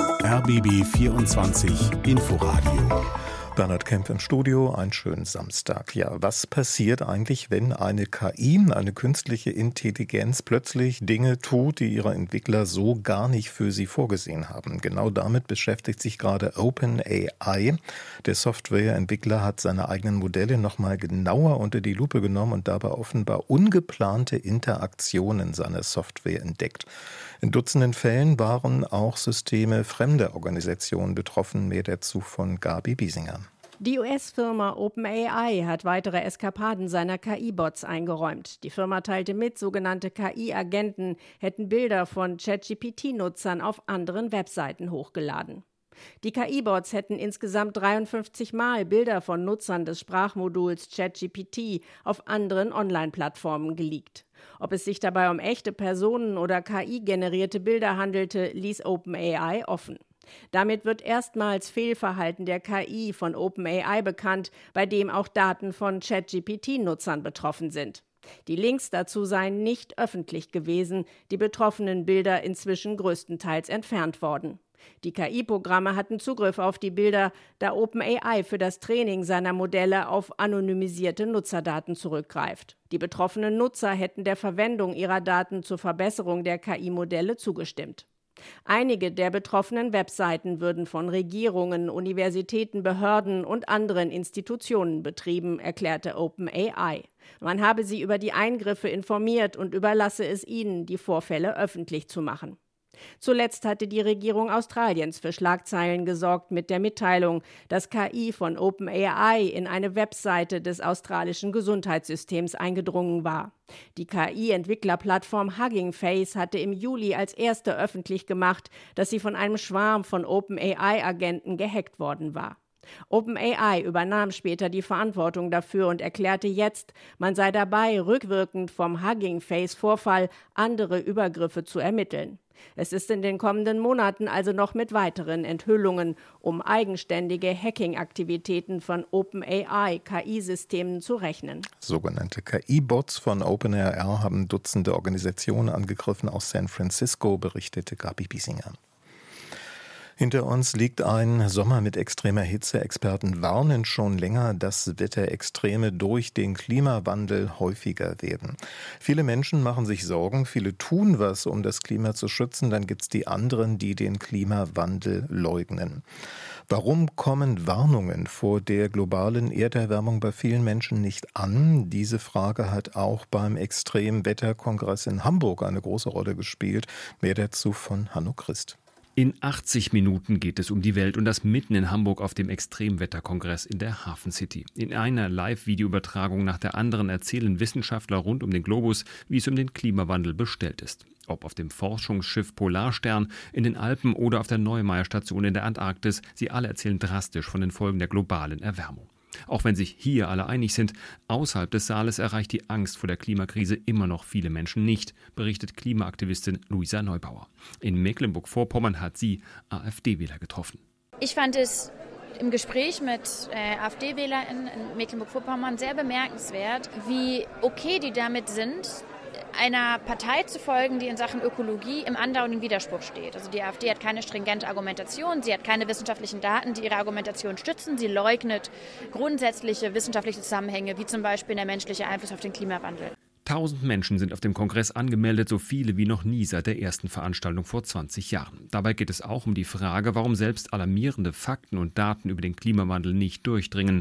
R B B vierundzwanzig Inforadio. Bernhard Kempf im Studio, einen schönen Samstag. Ja, was passiert eigentlich, wenn eine K I, eine künstliche Intelligenz, plötzlich Dinge tut, die ihre Entwickler so gar nicht für sie vorgesehen haben? Genau damit beschäftigt sich gerade OpenAI. Der Softwareentwickler hat seine eigenen Modelle nochmal genauer unter die Lupe genommen und dabei offenbar ungeplante Interaktionen seiner Software entdeckt. In Dutzenden Fällen waren auch Systeme fremder Organisationen betroffen. Mehr dazu von Gabi Biesinger. Die U S-Firma OpenAI hat weitere Eskapaden seiner K I-Bots eingeräumt. Die Firma teilte mit, sogenannte K I-Agenten hätten Bilder von ChatGPT-Nutzern auf anderen Webseiten hochgeladen. Die K I-Bots hätten insgesamt dreiundfünfzig Mal Bilder von Nutzern des Sprachmoduls ChatGPT auf anderen Online-Plattformen geleakt. Ob es sich dabei um echte Personen oder K I-generierte Bilder handelte, ließ OpenAI offen. Damit wird erstmals Fehlverhalten der K I von OpenAI bekannt, bei dem auch Daten von ChatGPT-Nutzern betroffen sind. Die Links dazu seien nicht öffentlich gewesen, die betroffenen Bilder inzwischen größtenteils entfernt worden. Die K I-Programme hatten Zugriff auf die Bilder, da OpenAI für das Training seiner Modelle auf anonymisierte Nutzerdaten zurückgreift. Die betroffenen Nutzer hätten der Verwendung ihrer Daten zur Verbesserung der K I-Modelle zugestimmt. Einige der betroffenen Webseiten würden von Regierungen, Universitäten, Behörden und anderen Institutionen betrieben, erklärte OpenAI. Man habe sie über die Eingriffe informiert und überlasse es ihnen, die Vorfälle öffentlich zu machen. Zuletzt hatte die Regierung Australiens für Schlagzeilen gesorgt mit der Mitteilung, dass K I von OpenAI in eine Webseite des australischen Gesundheitssystems eingedrungen war. Die K I-Entwicklerplattform Hugging Face hatte im Juli als erste öffentlich gemacht, dass sie von einem Schwarm von OpenAI-Agenten gehackt worden war. OpenAI übernahm später die Verantwortung dafür und erklärte jetzt, man sei dabei, rückwirkend vom Hugging Face-Vorfall andere Übergriffe zu ermitteln. Es ist in den kommenden Monaten also noch mit weiteren Enthüllungen um eigenständige Hacking-Aktivitäten von OpenAI-K I-Systemen zu rechnen. Sogenannte K I-Bots von OpenAI haben Dutzende Organisationen angegriffen. Aus San Francisco berichtete Gabi Biesinger. Hinter uns liegt ein Sommer mit extremer Hitze. Experten warnen schon länger, dass Wetterextreme durch den Klimawandel häufiger werden. Viele Menschen machen sich Sorgen, viele tun was, um das Klima zu schützen. Dann gibt es die anderen, die den Klimawandel leugnen. Warum kommen Warnungen vor der globalen Erderwärmung bei vielen Menschen nicht an? Diese Frage hat auch beim Extremwetterkongress in Hamburg eine große Rolle gespielt. Mehr dazu von Hanno Christ. In achtzig Minuten geht es um die Welt und das mitten in Hamburg auf dem Extremwetterkongress in der Hafen City. In einer Live-Videoübertragung nach der anderen erzählen Wissenschaftler rund um den Globus, wie es um den Klimawandel bestellt ist. Ob auf dem Forschungsschiff Polarstern, in den Alpen oder auf der Neumeier-Station in der Antarktis, sie alle erzählen drastisch von den Folgen der globalen Erwärmung. Auch wenn sich hier alle einig sind, außerhalb des Saales erreicht die Angst vor der Klimakrise immer noch viele Menschen nicht, berichtet Klimaaktivistin Luisa Neubauer. In Mecklenburg-Vorpommern hat sie AfD-Wähler getroffen. Ich fand es im Gespräch mit äh, AfD-Wählern in Mecklenburg-Vorpommern sehr bemerkenswert, wie okay die damit sind, einer Partei zu folgen, die in Sachen Ökologie im andauernden Widerspruch steht. Also die AfD hat keine stringente Argumentation, sie hat keine wissenschaftlichen Daten, die ihre Argumentation stützen. Sie leugnet grundsätzliche wissenschaftliche Zusammenhänge, wie zum Beispiel der menschliche Einfluss auf den Klimawandel. Tausend Menschen sind auf dem Kongress angemeldet, so viele wie noch nie seit der ersten Veranstaltung vor zwanzig Jahren. Dabei geht es auch um die Frage, warum selbst alarmierende Fakten und Daten über den Klimawandel nicht durchdringen.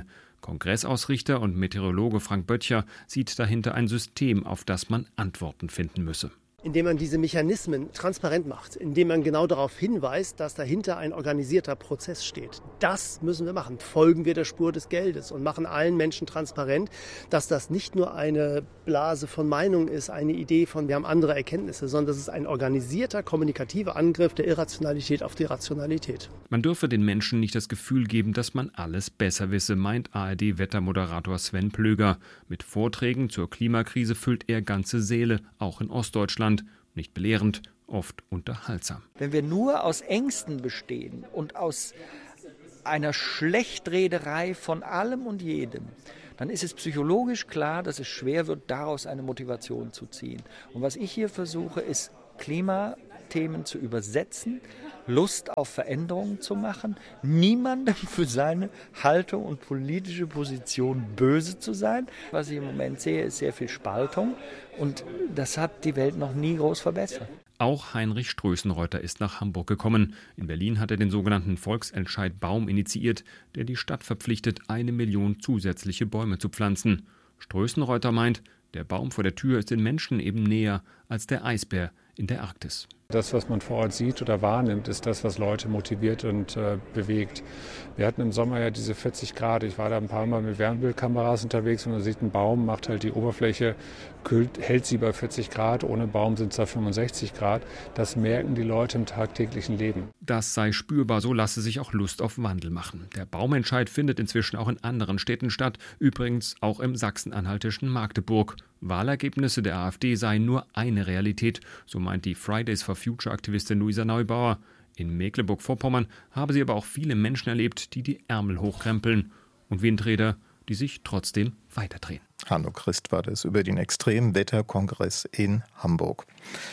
Kongressausrichter und Meteorologe Frank Böttcher sieht dahinter ein System, auf das man Antworten finden müsse. Indem man diese Mechanismen transparent macht, indem man genau darauf hinweist, dass dahinter ein organisierter Prozess steht. Das müssen wir machen. Folgen wir der Spur des Geldes und machen allen Menschen transparent, dass das nicht nur eine Blase von Meinungen ist, eine Idee von, wir haben andere Erkenntnisse, sondern das ist ein organisierter, kommunikativer Angriff der Irrationalität auf die Rationalität. Man dürfe den Menschen nicht das Gefühl geben, dass man alles besser wisse, meint A R D-Wettermoderator Sven Plöger. Mit Vorträgen zur Klimakrise füllt er ganze Säle, auch in Ostdeutschland. Nicht belehrend, oft unterhaltsam. Wenn wir nur aus Ängsten bestehen und aus einer Schlechtrederei von allem und jedem, dann ist es psychologisch klar, dass es schwer wird, daraus eine Motivation zu ziehen. Und was ich hier versuche, ist Klimathemen zu übersetzen, Lust auf Veränderungen zu machen, niemandem für seine Haltung und politische Position böse zu sein. Was ich im Moment sehe, ist sehr viel Spaltung und das hat die Welt noch nie groß verbessert. Auch Heinrich Strößenreuter ist nach Hamburg gekommen. In Berlin hat er den sogenannten Volksentscheid Baum initiiert, der die Stadt verpflichtet, eine Million zusätzliche Bäume zu pflanzen. Strößenreuter meint, der Baum vor der Tür ist den Menschen eben näher als der Eisbär in der Arktis. Das, was man vor Ort sieht oder wahrnimmt, ist das, was Leute motiviert und äh, bewegt. Wir hatten im Sommer ja diese vierzig Grad. Ich war da ein paar Mal mit Wärmebildkameras unterwegs und man sieht, ein Baum macht halt die Oberfläche, kühlt, hält sie bei vierzig Grad. Ohne Baum sind es da fünfundsechzig Grad. Das merken die Leute im tagtäglichen Leben. Das sei spürbar, so lasse sich auch Lust auf Wandel machen. Der Baumentscheid findet inzwischen auch in anderen Städten statt, übrigens auch im sachsen-anhaltischen Magdeburg. Wahlergebnisse der AfD seien nur eine Realität, so meint die Fridays for Future-Aktivistin Luisa Neubauer. In Mecklenburg-Vorpommern habe sie aber auch viele Menschen erlebt, die die Ärmel hochkrempeln und Windräder, die sich trotzdem weiterdrehen. Hanno Christ war das über den Extremwetterkongress in Hamburg.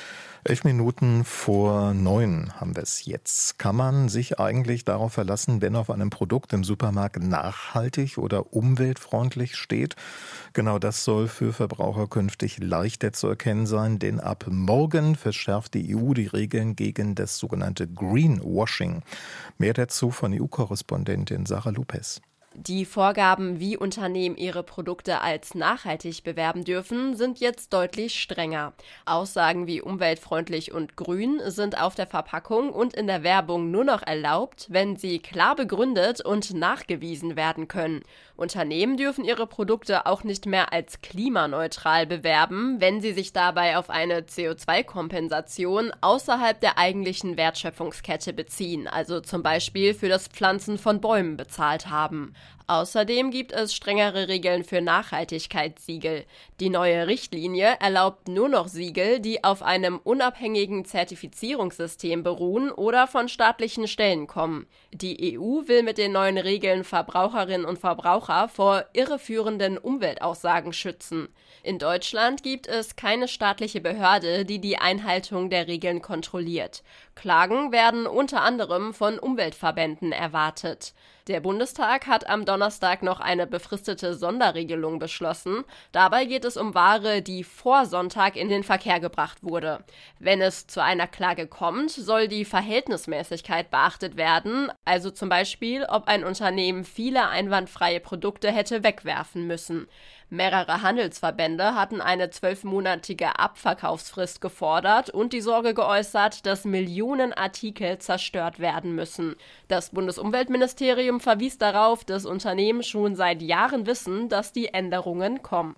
Elf Minuten vor neun haben wir es jetzt. Kann man sich eigentlich darauf verlassen, wenn auf einem Produkt im Supermarkt nachhaltig oder umweltfreundlich steht? Genau das soll für Verbraucher künftig leichter zu erkennen sein, denn ab morgen verschärft die E U die Regeln gegen das sogenannte Greenwashing. Mehr dazu von E U-Korrespondentin Sarah Lopez. Die Vorgaben, wie Unternehmen ihre Produkte als nachhaltig bewerben dürfen, sind jetzt deutlich strenger. Aussagen wie umweltfreundlich und grün sind auf der Verpackung und in der Werbung nur noch erlaubt, wenn sie klar begründet und nachgewiesen werden können. Unternehmen dürfen ihre Produkte auch nicht mehr als klimaneutral bewerben, wenn sie sich dabei auf eine C O zwei Kompensation außerhalb der eigentlichen Wertschöpfungskette beziehen, also zum Beispiel für das Pflanzen von Bäumen bezahlt haben. Außerdem gibt es strengere Regeln für Nachhaltigkeitssiegel. Die neue Richtlinie erlaubt nur noch Siegel, die auf einem unabhängigen Zertifizierungssystem beruhen oder von staatlichen Stellen kommen. Die E U will mit den neuen Regeln Verbraucherinnen und Verbraucher vor irreführenden Umweltaussagen schützen. In Deutschland gibt es keine staatliche Behörde, die die Einhaltung der Regeln kontrolliert. Klagen werden unter anderem von Umweltverbänden erwartet. Der Bundestag hat am Donnerstag noch eine befristete Sonderregelung beschlossen. Dabei geht es um Ware, die vor Sonntag in den Verkehr gebracht wurde. Wenn es zu einer Klage kommt, soll die Verhältnismäßigkeit beachtet werden, also zum Beispiel, ob ein Unternehmen viele einwandfreie Produkte hätte wegwerfen müssen. Mehrere Handelsverbände hatten eine zwölfmonatige Abverkaufsfrist gefordert und die Sorge geäußert, dass Millionen Artikel zerstört werden müssen. Das Bundesumweltministerium verwies darauf, dass Unternehmen schon seit Jahren wissen, dass die Änderungen kommen.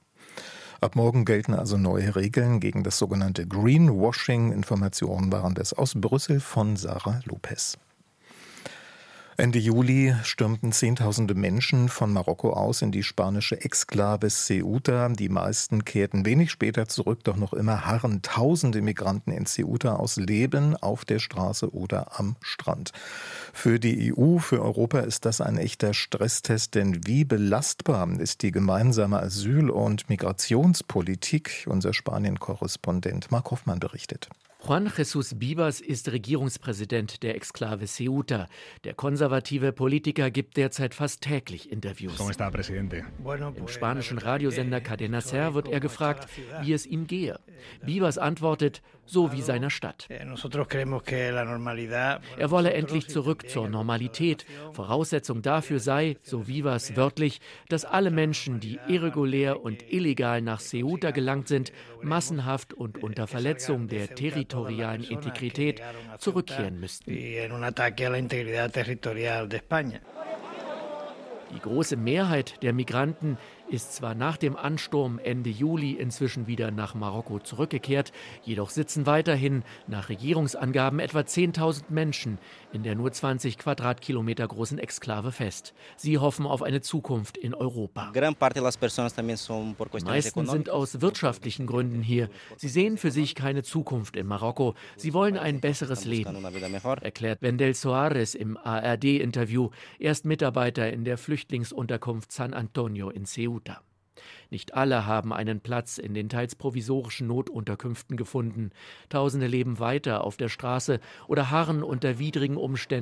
Ab morgen gelten also neue Regeln gegen das sogenannte Greenwashing. Informationen waren das aus Brüssel von Sarah Lopez. Ende Juli stürmten Zehntausende Menschen von Marokko aus in die spanische Exklave Ceuta. Die meisten kehrten wenig später zurück, doch noch immer harren tausende Migranten in Ceuta aus Leben auf der Straße oder am Strand. Für die E U, für Europa ist das ein echter Stresstest, denn wie belastbar ist die gemeinsame Asyl- und Migrationspolitik? Unser Spanien-Korrespondent Mark Hoffmann berichtet. Juan Jesús Bibas ist Regierungspräsident der Exklave Ceuta. Der konservative Politiker gibt derzeit fast täglich Interviews. Im spanischen Radiosender Cadena Ser wird er gefragt, wie es ihm gehe. Bibas antwortet: so wie seiner Stadt. Er wolle endlich zurück zur Normalität. Voraussetzung dafür sei, so Vivas wörtlich, dass alle Menschen, die irregulär und illegal nach Ceuta gelangt sind, massenhaft und unter Verletzung der territorialen Integrität zurückkehren müssten. Die große Mehrheit der Migranten ist zwar nach dem Ansturm Ende Juli inzwischen wieder nach Marokko zurückgekehrt, jedoch sitzen weiterhin nach Regierungsangaben etwa zehntausend Menschen in der nur zwanzig Quadratkilometer großen Exklave fest. Sie hoffen auf eine Zukunft in Europa. Die meisten sind aus wirtschaftlichen Gründen hier. Sie sehen für sich keine Zukunft in Marokko. Sie wollen ein besseres Leben, erklärt Wendell Soares im A R D-Interview. Er ist Mitarbeiter in der Flüchtlingsunterkunft San Antonio in Ceuta. Nicht alle haben einen Platz in den teils provisorischen Notunterkünften gefunden. Tausende leben weiter auf der Straße oder harren unter widrigen Umständen